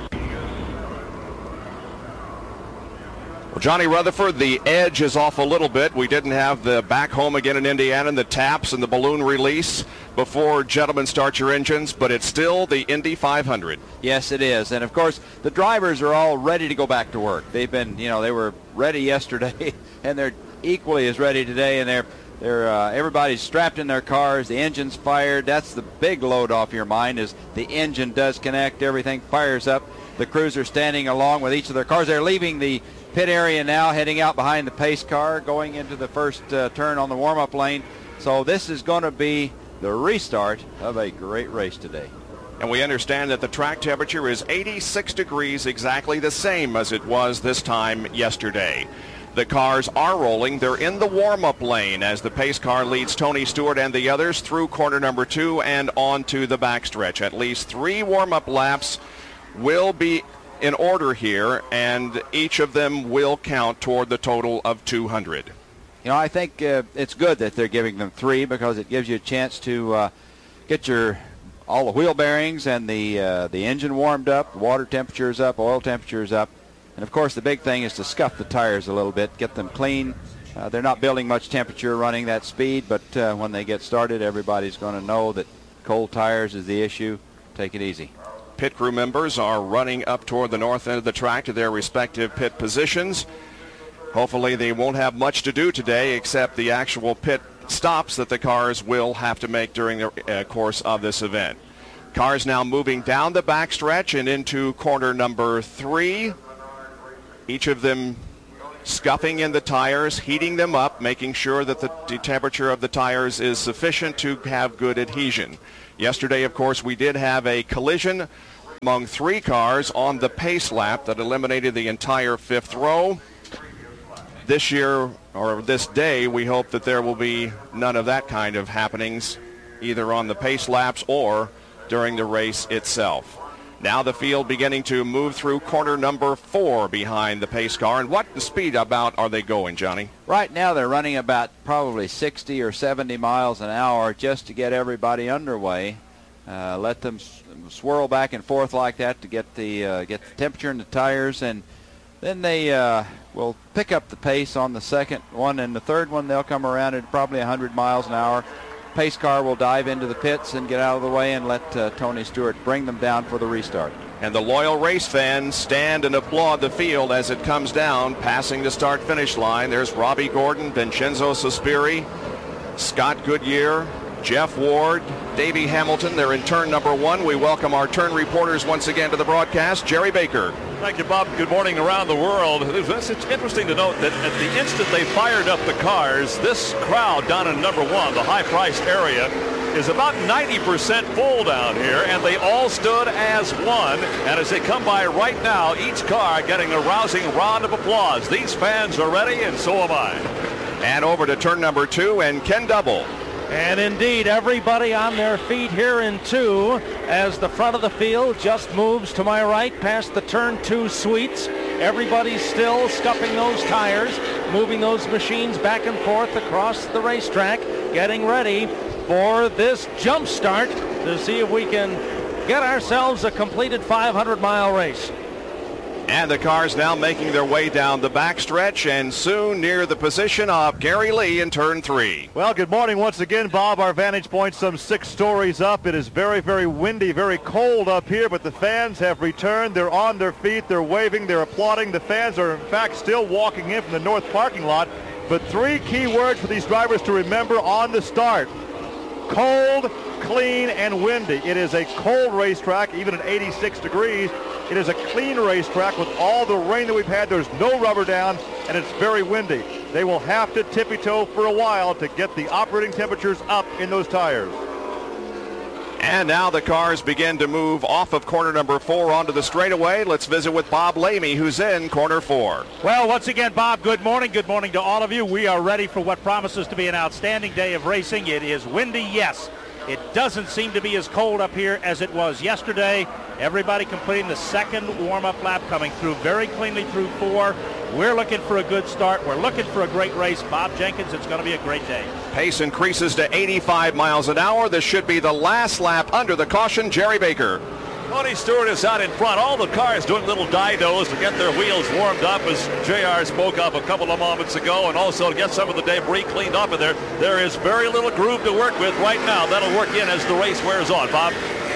Well, Johnny Rutherford, the edge is off a little bit. We didn't have the back home again in Indiana and the taps and the balloon release before gentlemen start your engines, but it's still the Indy 500. Yes, it is. And of course, the drivers are all ready to go back to work. They've been, you know, they were ready yesterday and they're equally as ready today, and they're everybody's strapped in their cars. The engine's fired. That's the big load off your mind, is the engine does connect. Everything fires up. The crews are standing along with each of their cars. They're leaving the pit area now, heading out behind the pace car, going into the first turn on the warm-up lane. So this is going to be the restart of a great race today. And we understand that the track temperature is 86 degrees, exactly the same as it was this time yesterday. The cars are rolling. They're in the warm-up lane as the pace car leads Tony Stewart and the others through corner number 2 and onto the backstretch. At least 3 warm-up laps will be in order here, and each of them will count toward the total of 200. You know, I think it's good that they're giving them 3 because it gives you a chance to get your all the wheel bearings and the engine warmed up, water temperature is up, oil temperature is up. And, of course, the big thing is to scuff the tires a little bit, get them clean. They're not building much temperature running that speed, but when they get started, everybody's going to know that cold tires is the issue. Take it easy. Pit crew members are running up toward the north end of the track to their respective pit positions. Hopefully they won't have much to do today except the actual pit stops that the cars will have to make during the course of this event. Cars now moving down the backstretch and into corner number 3. Each of them scuffing in the tires, heating them up, making sure that the temperature of the tires is sufficient to have good adhesion. Yesterday, of course, we did have a collision among 3 cars on the pace lap that eliminated the entire 5th row. This year, or this day, we hope that there will be none of that kind of happenings, either on the pace laps or during the race itself. Now the field beginning to move through corner number 4 behind the pace car. And what speed about are they going, Johnny? Right now they're running about probably 60 or 70 miles an hour just to get everybody underway. Let them swirl back and forth like that to get the temperature in the tires, and then they will pick up the pace on the second one, and the third one they'll come around at probably 100 miles an hour. Pace car will dive into the pits and get out of the way and let Tony Stewart bring them down for the restart. And the loyal race fans stand and applaud the field as it comes down, passing the start-finish line. There's Robbie Gordon, Vincenzo Sospiri, Scott Goodyear, Jeff Ward, Davey Hamilton. They're in turn number 1. We welcome our turn reporters once again to the broadcast. Jerry Baker. Thank you, Bob. Good morning around the world. It's interesting to note that at the instant they fired up the cars, this crowd down in number 1, the high-priced area, is about 90% full down here, and they all stood as one. And as they come by right now, each car getting a rousing round of applause. These fans are ready, and so am I. And over to turn number 2, and Ken Double. And indeed, everybody on their feet here in 2 as the front of the field just moves to my right past the turn 2 suites. Everybody's still scuffing those tires, moving those machines back and forth across the racetrack, getting ready for this jump start to see if we can get ourselves a completed 500-mile race. And the cars now making their way down the backstretch and soon near the position of Gary Lee in turn 3. Well, good morning once again, Bob. Our vantage point some 6 stories up. It is very, very windy, very cold up here, but the fans have returned. They're on their feet. They're waving. They're applauding. The fans are, in fact, still walking in from the north parking lot. But 3 key words for these drivers to remember on the start: cold, clean, and windy. It is a cold racetrack, even at 86 degrees. It is a clean racetrack with all the rain that we've had. There's no rubber down, and it's very windy. They will have to tippy-toe for a while to get the operating temperatures up in those tires. And now the cars begin to move off of corner number 4 onto the straightaway. Let's visit with Bob Lamey, who's in corner 4. Well, once again, Bob, good morning. Good morning to all of you. We are ready for what promises to be an outstanding day of racing. It is windy, yes. It doesn't seem to be as cold up here as it was yesterday. Everybody completing the second warm-up lap, coming through very cleanly through 4. We're looking for a good start. We're looking for a great race. Bob Jenkins, it's going to be a great day. Pace increases to 85 miles an hour. This should be the last lap under the caution. Jerry Baker. Tony Stewart is out in front. All the cars doing little didos to get their wheels warmed up, as JR spoke of a couple of moments ago, and also to get some of the debris cleaned up in there. There is very little groove to work with right now. That'll work in as the race wears on, Bob.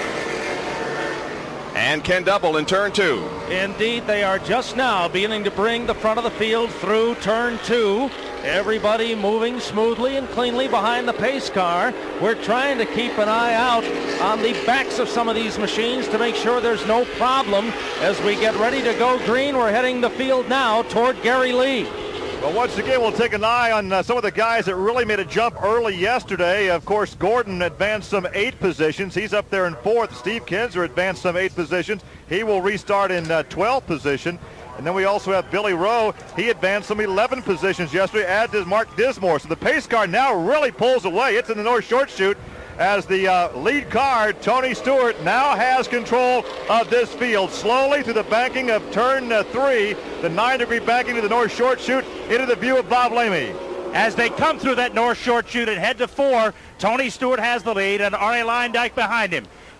And Ken Double in turn 2. Indeed, they are just now beginning to bring the front of the field through turn 2. Everybody moving smoothly and cleanly behind the pace car. We're trying to keep an eye out on the backs of some of these machines to make sure there's no problem as we get ready to go green. We're heading the field now toward Gary Lee. Well, once again, we'll take an eye on some of the guys that really made a jump early yesterday. Of course, Gordon advanced some 8 positions. He's up there in 4th. Steve Kinzer advanced some 8 positions. He will restart in 12th position. And then we also have Billy Rowe. He advanced some 11 positions yesterday, as did Mark Dismore. So the pace car now really pulls away. It's in the North Short Chute as the lead car, Tony Stewart, now has control of this field. Slowly through the banking of turn 3, the 9-degree banking to the North Short Chute, into the view of Bob Lamey. As they come through that North Short Chute and head to 4, Tony Stewart has the lead and Arnie Leindyke behind him.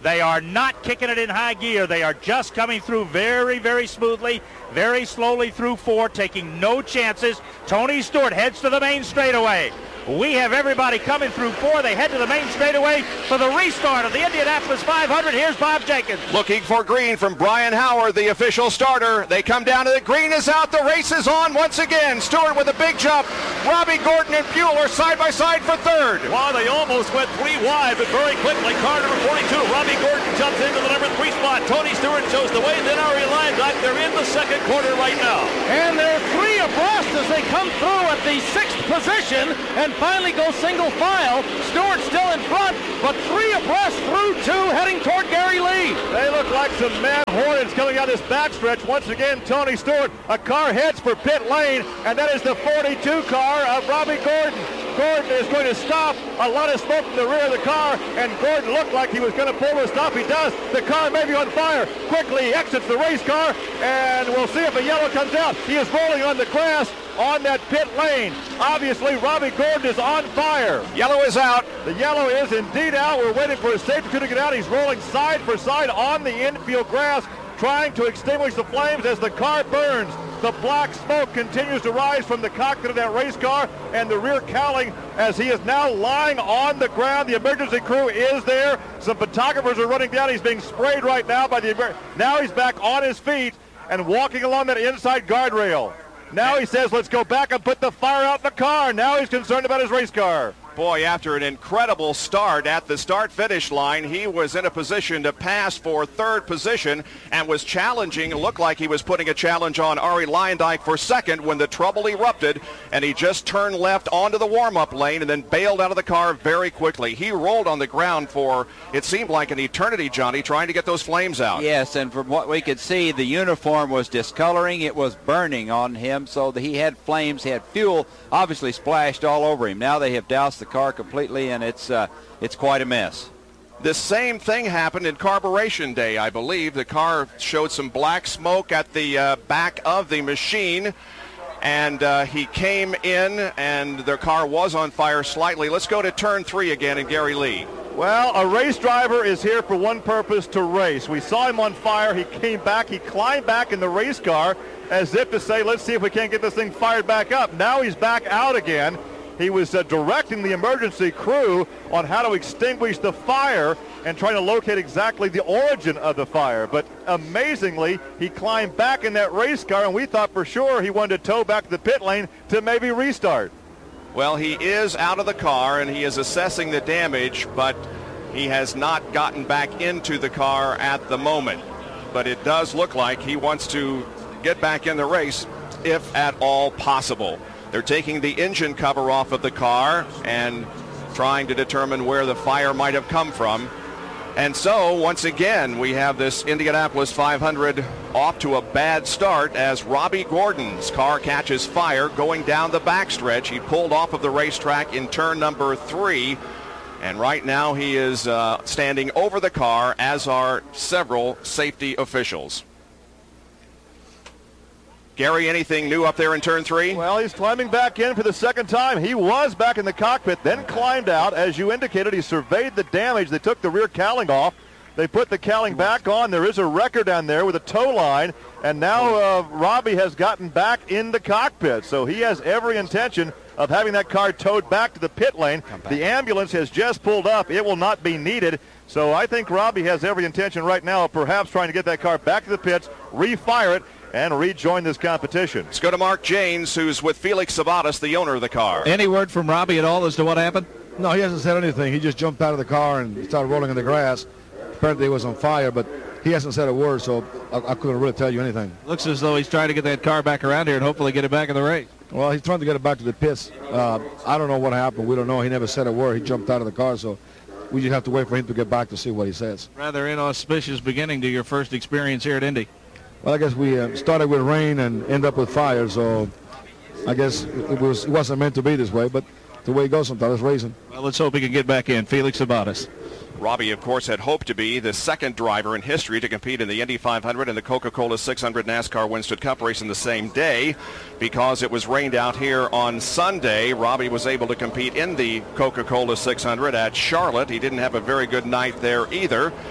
They are not kicking it in high gear. They are just coming through very, very smoothly, very slowly through 4, taking no chances. Tony Stewart heads to the main straightaway. We have everybody coming through 4. They head to the main straightaway for the restart of the Indianapolis 500. Here's Bob Jenkins. Looking for green from Brian Howard, the official starter. They come down to the green is out. The race is on once again. Stewart with a big jump. Robbie Gordon and Bueller side by side for third. Wow, they almost went 3 wide, but very quickly, car number 42, Robbie Gordon jumps into the number 3 spot. Tony Stewart shows the way, then Ari Leinbach. They're in the second quarter right now. And they're 3 abreast as they come through at the 6th position and finally go single file. Stewart still in front, but 3 abreast through 2 heading toward Gary Lee. They look like some mad hornets coming out this backstretch. Once again, Tony Stewart, a car heads for pit lane, and that is the 42 car of Robbie Gordon. Gordon is going to stop. A lot of smoke from the rear of the car, and Gordon looked like he was going to pull to a stop. He does. The car may be on fire. Quickly he exits the race car, and we'll see if a yellow comes out. He is rolling on the grass on that pit lane. Obviously, Robbie Gordon is on fire. Yellow is out. The yellow is indeed out. We're waiting for his safety crew to get out. He's rolling side for side on the infield grass, trying to extinguish the flames as the car burns. The black smoke continues to rise from the cockpit of that race car and the rear cowling as he is now lying on the ground. The emergency crew is there. Some photographers are running down. He's being sprayed right now by the now he's back on his feet and walking along that inside guardrail. Now he says, let's go back and put the fire out in the car. Now he's concerned about his race car. Boy, after an incredible start at the start-finish line, he was in a position to pass for third position and was challenging. It looked like he was putting a challenge on Ari Leinbach for second when the trouble erupted, and he just turned left onto the warm-up lane and then bailed out of the car very quickly. He rolled on the ground for, it seemed like an eternity, Johnny, trying to get those flames out. Yes, and from what we could see, the uniform was discoloring. It was burning on him, so that he had flames, he had fuel obviously splashed all over him. Now they have doused the car completely, and it's quite a mess. The same thing happened in carburation day, I believe. The car showed some black smoke at the back of the machine, and he came in, and the car was on fire slightly. Let's go to turn 3 again and Gary Lee. Well, a race driver is here for one purpose, to race. We saw him on fire. He came back. He climbed back in the race car as if to say, let's see if we can't get this thing fired back up. Now he's back out again. He was directing the emergency crew on how to extinguish the fire and trying to locate exactly the origin of the fire. But amazingly, he climbed back in that race car, and we thought for sure he wanted to tow back to the pit lane to maybe restart. Well, he is out of the car, and he is assessing the damage, but he has not gotten back into the car at the moment. But it does look like he wants to get back in the race, if at all possible. They're taking the engine cover off of the car and trying to determine where the fire might have come from. And so, once again, we have this Indianapolis 500 off to a bad start as Robbie Gordon's car catches fire going down the backstretch. He pulled off of the racetrack in turn number 3. And right now he is standing over the car, as are several safety officials. Gary, anything new up there in turn 3? Well, he's climbing back in for the second time. He was back in the cockpit, then climbed out. As you indicated, he surveyed the damage. They took the rear cowling off. They put the cowling back on. There is a wrecker down there with a tow line. And now Robbie has gotten back in the cockpit. So he has every intention of having that car towed back to the pit lane. The ambulance has just pulled up. It will not be needed. So I think Robbie has every intention right now of perhaps trying to get that car back to the pits, refire it, and rejoin this competition. Let's go to Mark Janes, who's with Felix Sabates, the owner of the car. Any word from Robbie at all as to what happened? No, he hasn't said anything. He just jumped out of the car and started rolling in the grass. Apparently it was on fire, but he hasn't said a word, so I couldn't really tell you anything. Looks as though he's trying to get that car back around here and hopefully get it back in the race. Well, he's trying to get it back to the pits. I don't know what happened. We don't know. He never said a word. He jumped out of the car, so we just have to wait for him to get back to see what he says. Rather inauspicious beginning to your first experience here at Indy. Well, I guess we started with rain and end up with fire, so I guess it wasn't meant to be this way, but the way it goes sometimes, it's racing. Well, let's hope he can get back in. Felix Sabates. Robbie, of course, had hoped to be the second driver in history to compete in the Indy 500 and the Coca-Cola 600 NASCAR Winston Cup race in the same day. Because it was rained out here on Sunday, Robbie was able to compete in the Coca-Cola 600 at Charlotte. He didn't have a very good night there either.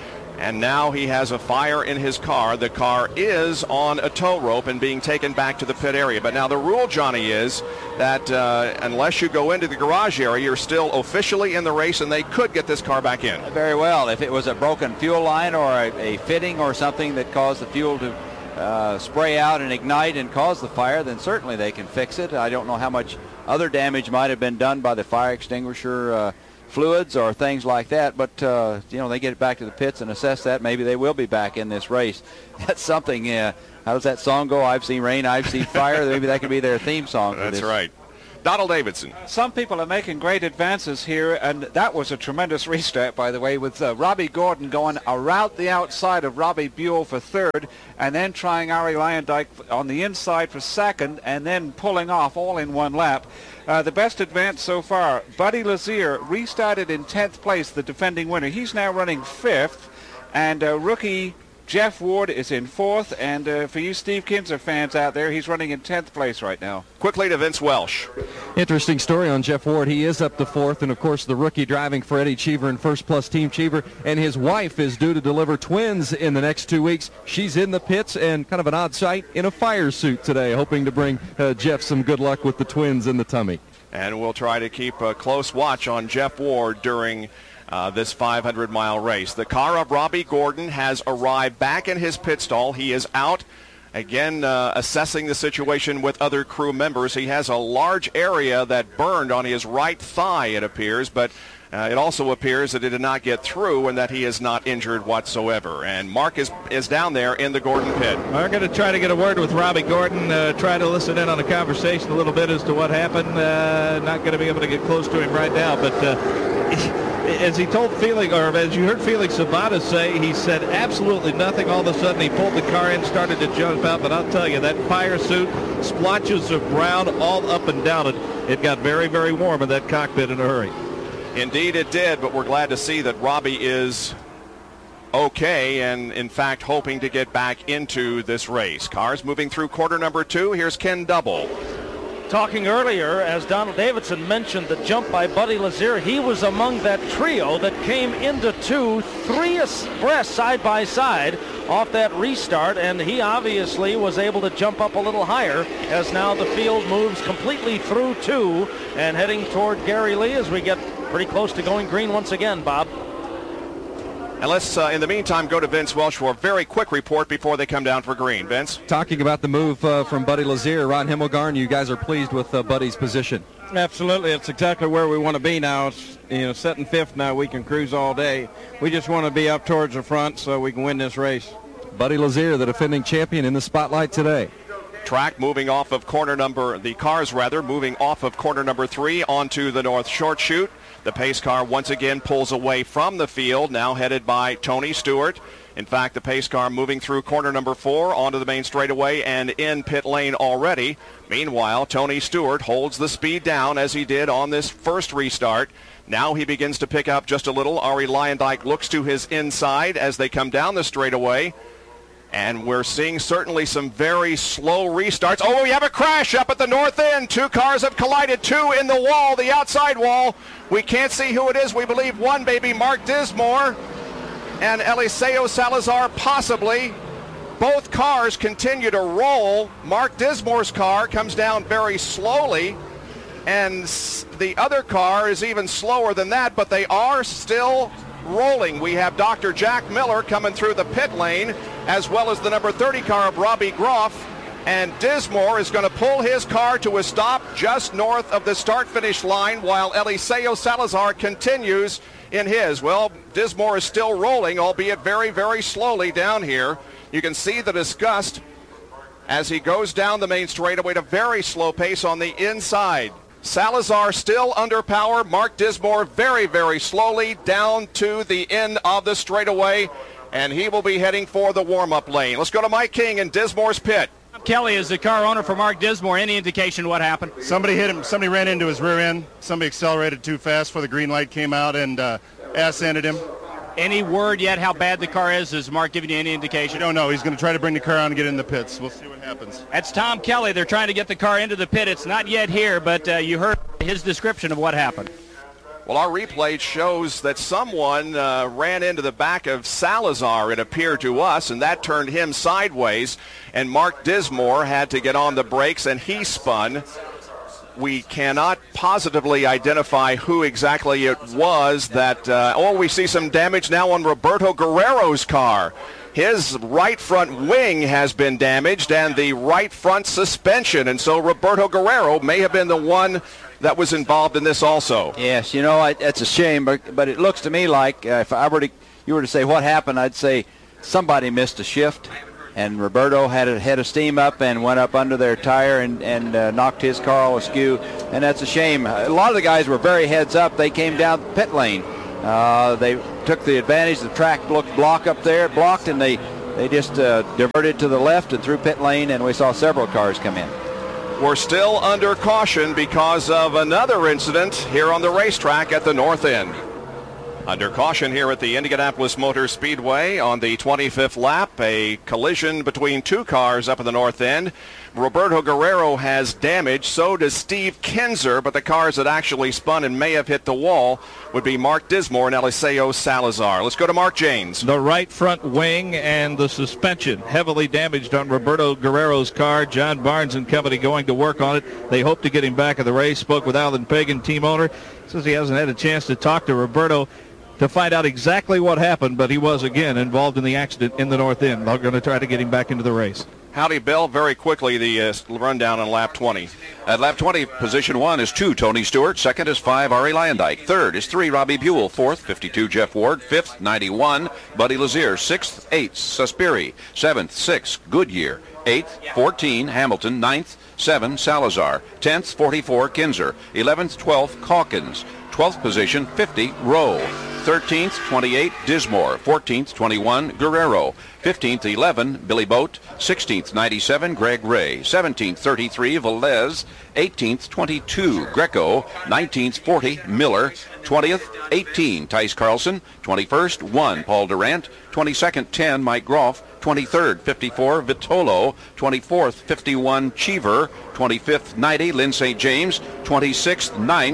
And now he has a fire in his car. The car is on a tow rope and being taken back to the pit area. But now the rule, Johnny, is that unless you go into the garage area, you're still officially in the race, and they could get this car back in. Very well. If it was a broken fuel line or a fitting or something that caused the fuel to spray out and ignite and cause the fire, then certainly they can fix it. I don't know how much other damage might have been done by the fire extinguisher fluids or things like that, but they get it back to the pits and assess that. Maybe they will be back in this race. That's something. How does that song go? I've seen rain, I've seen fire. Maybe that could be their theme song. That's right. Donald Davidson. Some people are making great advances here, and that was a tremendous restart, by the way, with Robbie Gordon going around the outside of Robbie Buell for third, and then trying Ari Leyendijk on the inside for second, and then pulling off all in one lap. The best advance so far, Buddy Lazier restarted in 10th place, the defending winner. He's now running 5th, and rookie Jeff Ward is in 4th, and for you Steve Kinser fans out there, he's running in 10th place right now. Quickly to Vince Welsh. Interesting story on Jeff Ward. He is up to 4th, and of course the rookie driving for Eddie Cheever in First Plus Team Cheever, and his wife is due to deliver twins in the next 2 weeks. She's in the pits and kind of an odd sight in a fire suit today, hoping to bring Jeff some good luck with the twins in the tummy. And we'll try to keep a close watch on Jeff Ward during this 500-mile race. The car of Robbie Gordon has arrived back in his pit stall. He is out, again, assessing the situation with other crew members. He has a large area that burned on his right thigh, it appears, but it also appears that it did not get through and that he is not injured whatsoever. And Mark is down there in the Gordon pit. We're going to try to get a word with Robbie Gordon, try to listen in on the conversation a little bit as to what happened. Not going to be able to get close to him right now, but as he told Felix, or as you heard Felix Sabates say, he said absolutely nothing. All of a sudden he pulled the car in, started to jump out, but I'll tell you, that fire suit, splotches of brown all up and down it. It got very, very warm in that cockpit in a hurry. Indeed it did, but we're glad to see that Robbie is okay and, in fact, hoping to get back into this race. Cars moving through quarter number 2. Here's Ken Double. Talking earlier, as Donald Davidson mentioned, the jump by Buddy Lazier, he was among that trio that came into 3 abreast side by side off that restart, and he obviously was able to jump up a little higher as now the field moves completely through 2 and heading toward Gary Lee as we get pretty close to going green once again, Bob. And let's, in the meantime, go to Vince Welsh for a very quick report before they come down for green. Vince? Talking about the move from Buddy Lazier, Ron Himmelgarn, you guys are pleased with Buddy's position? Absolutely. It's exactly where we want to be now. It's, setting 5th now. We can cruise all day. We just want to be up towards the front so we can win this race. Buddy Lazier, the defending champion, in the spotlight today. Track moving off of the cars moving off of corner number 3 onto the north short chute. The pace car once again pulls away from the field, now headed by Tony Stewart. In fact, the pace car moving through corner number 4 onto the main straightaway and in pit lane already. Meanwhile, Tony Stewart holds the speed down as he did on this first restart. Now he begins to pick up just a little. Ari Leyendijk looks to his inside as they come down the straightaway. And we're seeing certainly some very slow restarts. Oh, we have a crash up at the north end. 2 cars have collided, 2 in the wall, the outside wall. We can't see who it is. We believe one may be Mark Dismore and Eliseo Salazar possibly. Both cars continue to roll. Mark Dismore's car comes down very slowly, and the other car is even slower than that, but they are still rolling. We have Dr. Jack Miller coming through the pit lane, as well as the number 30 car of Robbie Groff, and Dismore is going to pull his car to a stop just north of the start-finish line while Eliseo Salazar continues in his. Well, Dismore is still rolling, albeit very, very slowly down here. You can see the disgust as he goes down the main straightaway at a very slow pace on the inside. Salazar still under power. Mark Dismore very, very slowly down to the end of the straightaway, and he will be heading for the warm-up lane. Let's go to Mike King in Dismore's pit. Kelly is the car owner for Mark Dismore. Any indication what happened? Somebody hit him. Somebody ran into his rear end. Somebody accelerated too fast before the green light came out and ass-ended him. Any word yet how bad the car is? Is Mark giving you any indication? I don't know. He's going to try to bring the car out and get in the pits. We'll see what happens. That's Tom Kelly. They're trying to get the car into the pit. It's not yet here, but you heard his description of what happened. Well, our replay shows that someone ran into the back of Salazar, it appeared to us, and that turned him sideways, and Mark Dismore had to get on the brakes, and he spun. We cannot positively identify who exactly it was that, we see some damage now on Roberto Guerrero's car. His right front wing has been damaged and the right front suspension, and so Roberto Guerrero may have been the one that was involved in this also. Yes, it's a shame, but it looks to me like if you were to say what happened, I'd say somebody missed a shift, and Roberto had a head of steam up and went up under their tire and knocked his car all askew, and that's a shame. A lot of the guys were very heads up. They came down the pit lane. They took the advantage. The track looked blocked, and they just diverted to the left and through pit lane, and we saw several cars come in. We're still under caution because of another incident here on the racetrack at the north end. Under caution here at the Indianapolis Motor Speedway on the 25th lap, a collision between two cars up at the north end. Roberto Guerrero has damage, so does Steve Kinzer, but the cars that actually spun and may have hit the wall would be Mark Dismore and Eliseo Salazar. Let's go to Mark Janes. The right front wing and the suspension heavily damaged on Roberto Guerrero's car. John Barnes and company going to work on it. They hope to get him back at the race. Spoke with Alan Pagan, team owner. Says he hasn't had a chance to talk to Roberto to find out exactly what happened, but he was again involved in the accident in the north end. They're going to try to get him back into the race. Howdy, Bill. Very quickly, the rundown on lap 20. At lap 20, position 1 is 2, Tony Stewart. Second is 5, Ari Lyondike. Third is 3, Robbie Buell. Fourth, 52, Jeff Ward. Fifth, 91, Buddy Lazier. Sixth, 8, Suspiri. Seventh, 6, Goodyear. Eighth, 14, Hamilton. Ninth, 7, Salazar. 10th, 44, Kinzer. 11th, 12th, Calkins. 12th position, 50, Rowe. 13th, 28, Dismore. 14th, 21, Guerrero. 15th, 11, Billy Boat. 16th, 97, Greg Ray. 17th, 33, Velez. 18th, 22, Greco. 19th, 40, Miller. 20th, 18, Tice Carlson. 21st, 1, Paul Durant. 22nd, 10, Mike Groff. 23rd, 54, Vitolo. 24th, 51, Cheever. 25th, 90, Lynn St. James. 26th,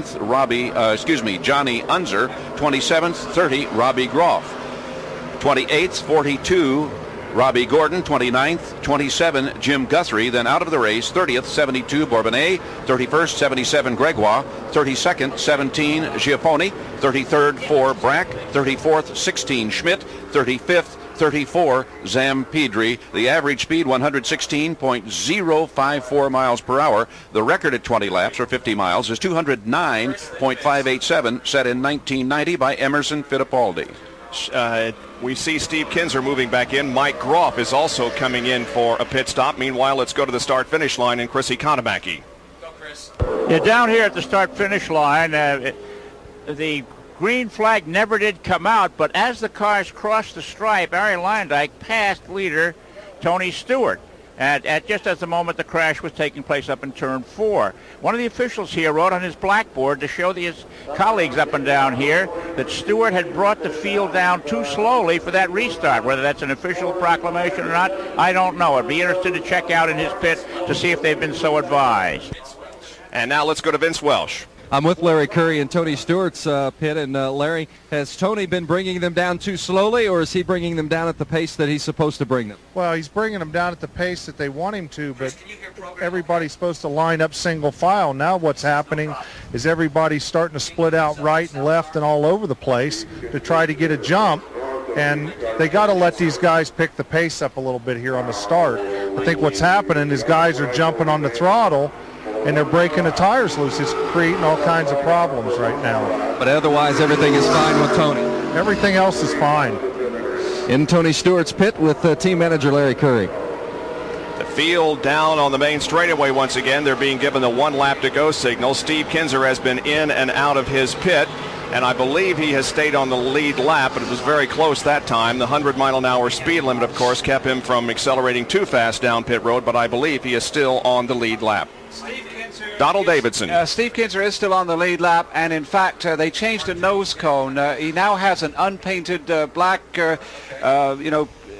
9th, Johnny Unzer. 27th, 30, Robbie Groff. 28th, 42, Robbie Gordon. 29th, 27, Jim Guthrie. Then out of the race, 30th, 72, Bourbonnais. 31st, 77, Gregoire. 32nd, 17, Giappone. 33rd, 4, Brack. 34th, 16, Schmidt. 35th, 34, Zampedri. The average speed 116.054 miles per hour. The record at 20 laps or 50 miles is 209.587, set in 1990 by Emerson Fittipaldi. We see Steve Kinzer moving back in. Mike Groff is also coming in for a pit stop. Meanwhile, let's go to the start-finish line and Chrissy Konamaki. Yeah, down here at the start-finish line, the green flag never did come out, but as the cars crossed the stripe, Ari Lyondike passed leader Tony Stewart at just as the moment the crash was taking place up in turn 4. One of the officials here wrote on his blackboard to show his colleagues up and down here that Stewart had brought the field down too slowly for that restart. Whether that's an official proclamation or not, I don't know. I'd be interested to check out in his pit to see if they've been so advised. And now let's go to Vince Welsh. I'm with Larry Curry and Tony Stewart's pit. And Larry, has Tony been bringing them down too slowly, or is he bringing them down at the pace that he's supposed to bring them? Well, he's bringing them down at the pace that they want him to, but everybody's supposed to line up single file. Now what's happening is everybody's starting to split out right and left and all over the place to try to get a jump, and they got to let these guys pick the pace up a little bit here on the start. I think what's happening is guys are jumping on the throttle, and they're breaking the tires loose. It's creating all kinds of problems right now. But otherwise, everything is fine with Tony. Everything else is fine. In Tony Stewart's pit with team manager Larry Curry. The field down on the main straightaway once again. They're being given the 1 lap to go signal. Steve Kinzer has been in and out of his pit, and I believe he has stayed on the lead lap, but it was very close that time. The 100-mile-an-hour speed limit, of course, kept him from accelerating too fast down pit road, but I believe he is still on the lead lap. Donald Davidson. Steve Kinzer is still on the lead lap, and in fact, they changed the nose cone. He now has an unpainted black,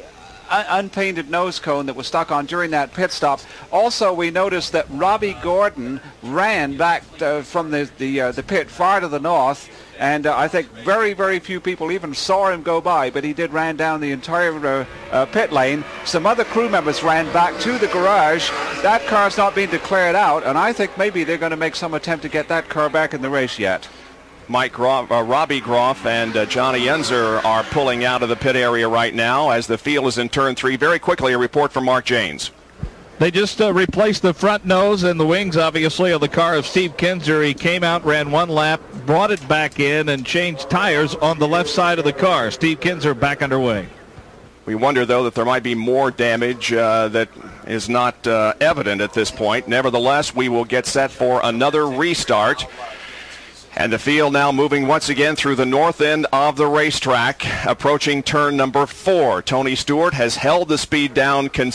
unpainted nose cone that was stuck on during that pit stop. Also, we noticed that Robbie Gordon ran back from the pit far to the north, and I think very, very few people even saw him go by, but he did ran down the entire pit lane. Some other crew members ran back to the garage. That car's not been declared out, and I think maybe they're going to make some attempt to get that car back in the race yet. Robbie Groff and Johnny Enzer are pulling out of the pit area right now as the field is in turn 3. Very quickly, a report from Mark Janes. They just replaced the front nose and the wings, obviously, of the car of Steve Kinser. He came out, ran one lap, brought it back in, and changed tires on the left side of the car. Steve Kinser back underway. We wonder, though, that there might be more damage that is not evident at this point. Nevertheless, we will get set for another restart. And the field now moving once again through the north end of the racetrack, approaching turn number 4. Tony Stewart has held the speed down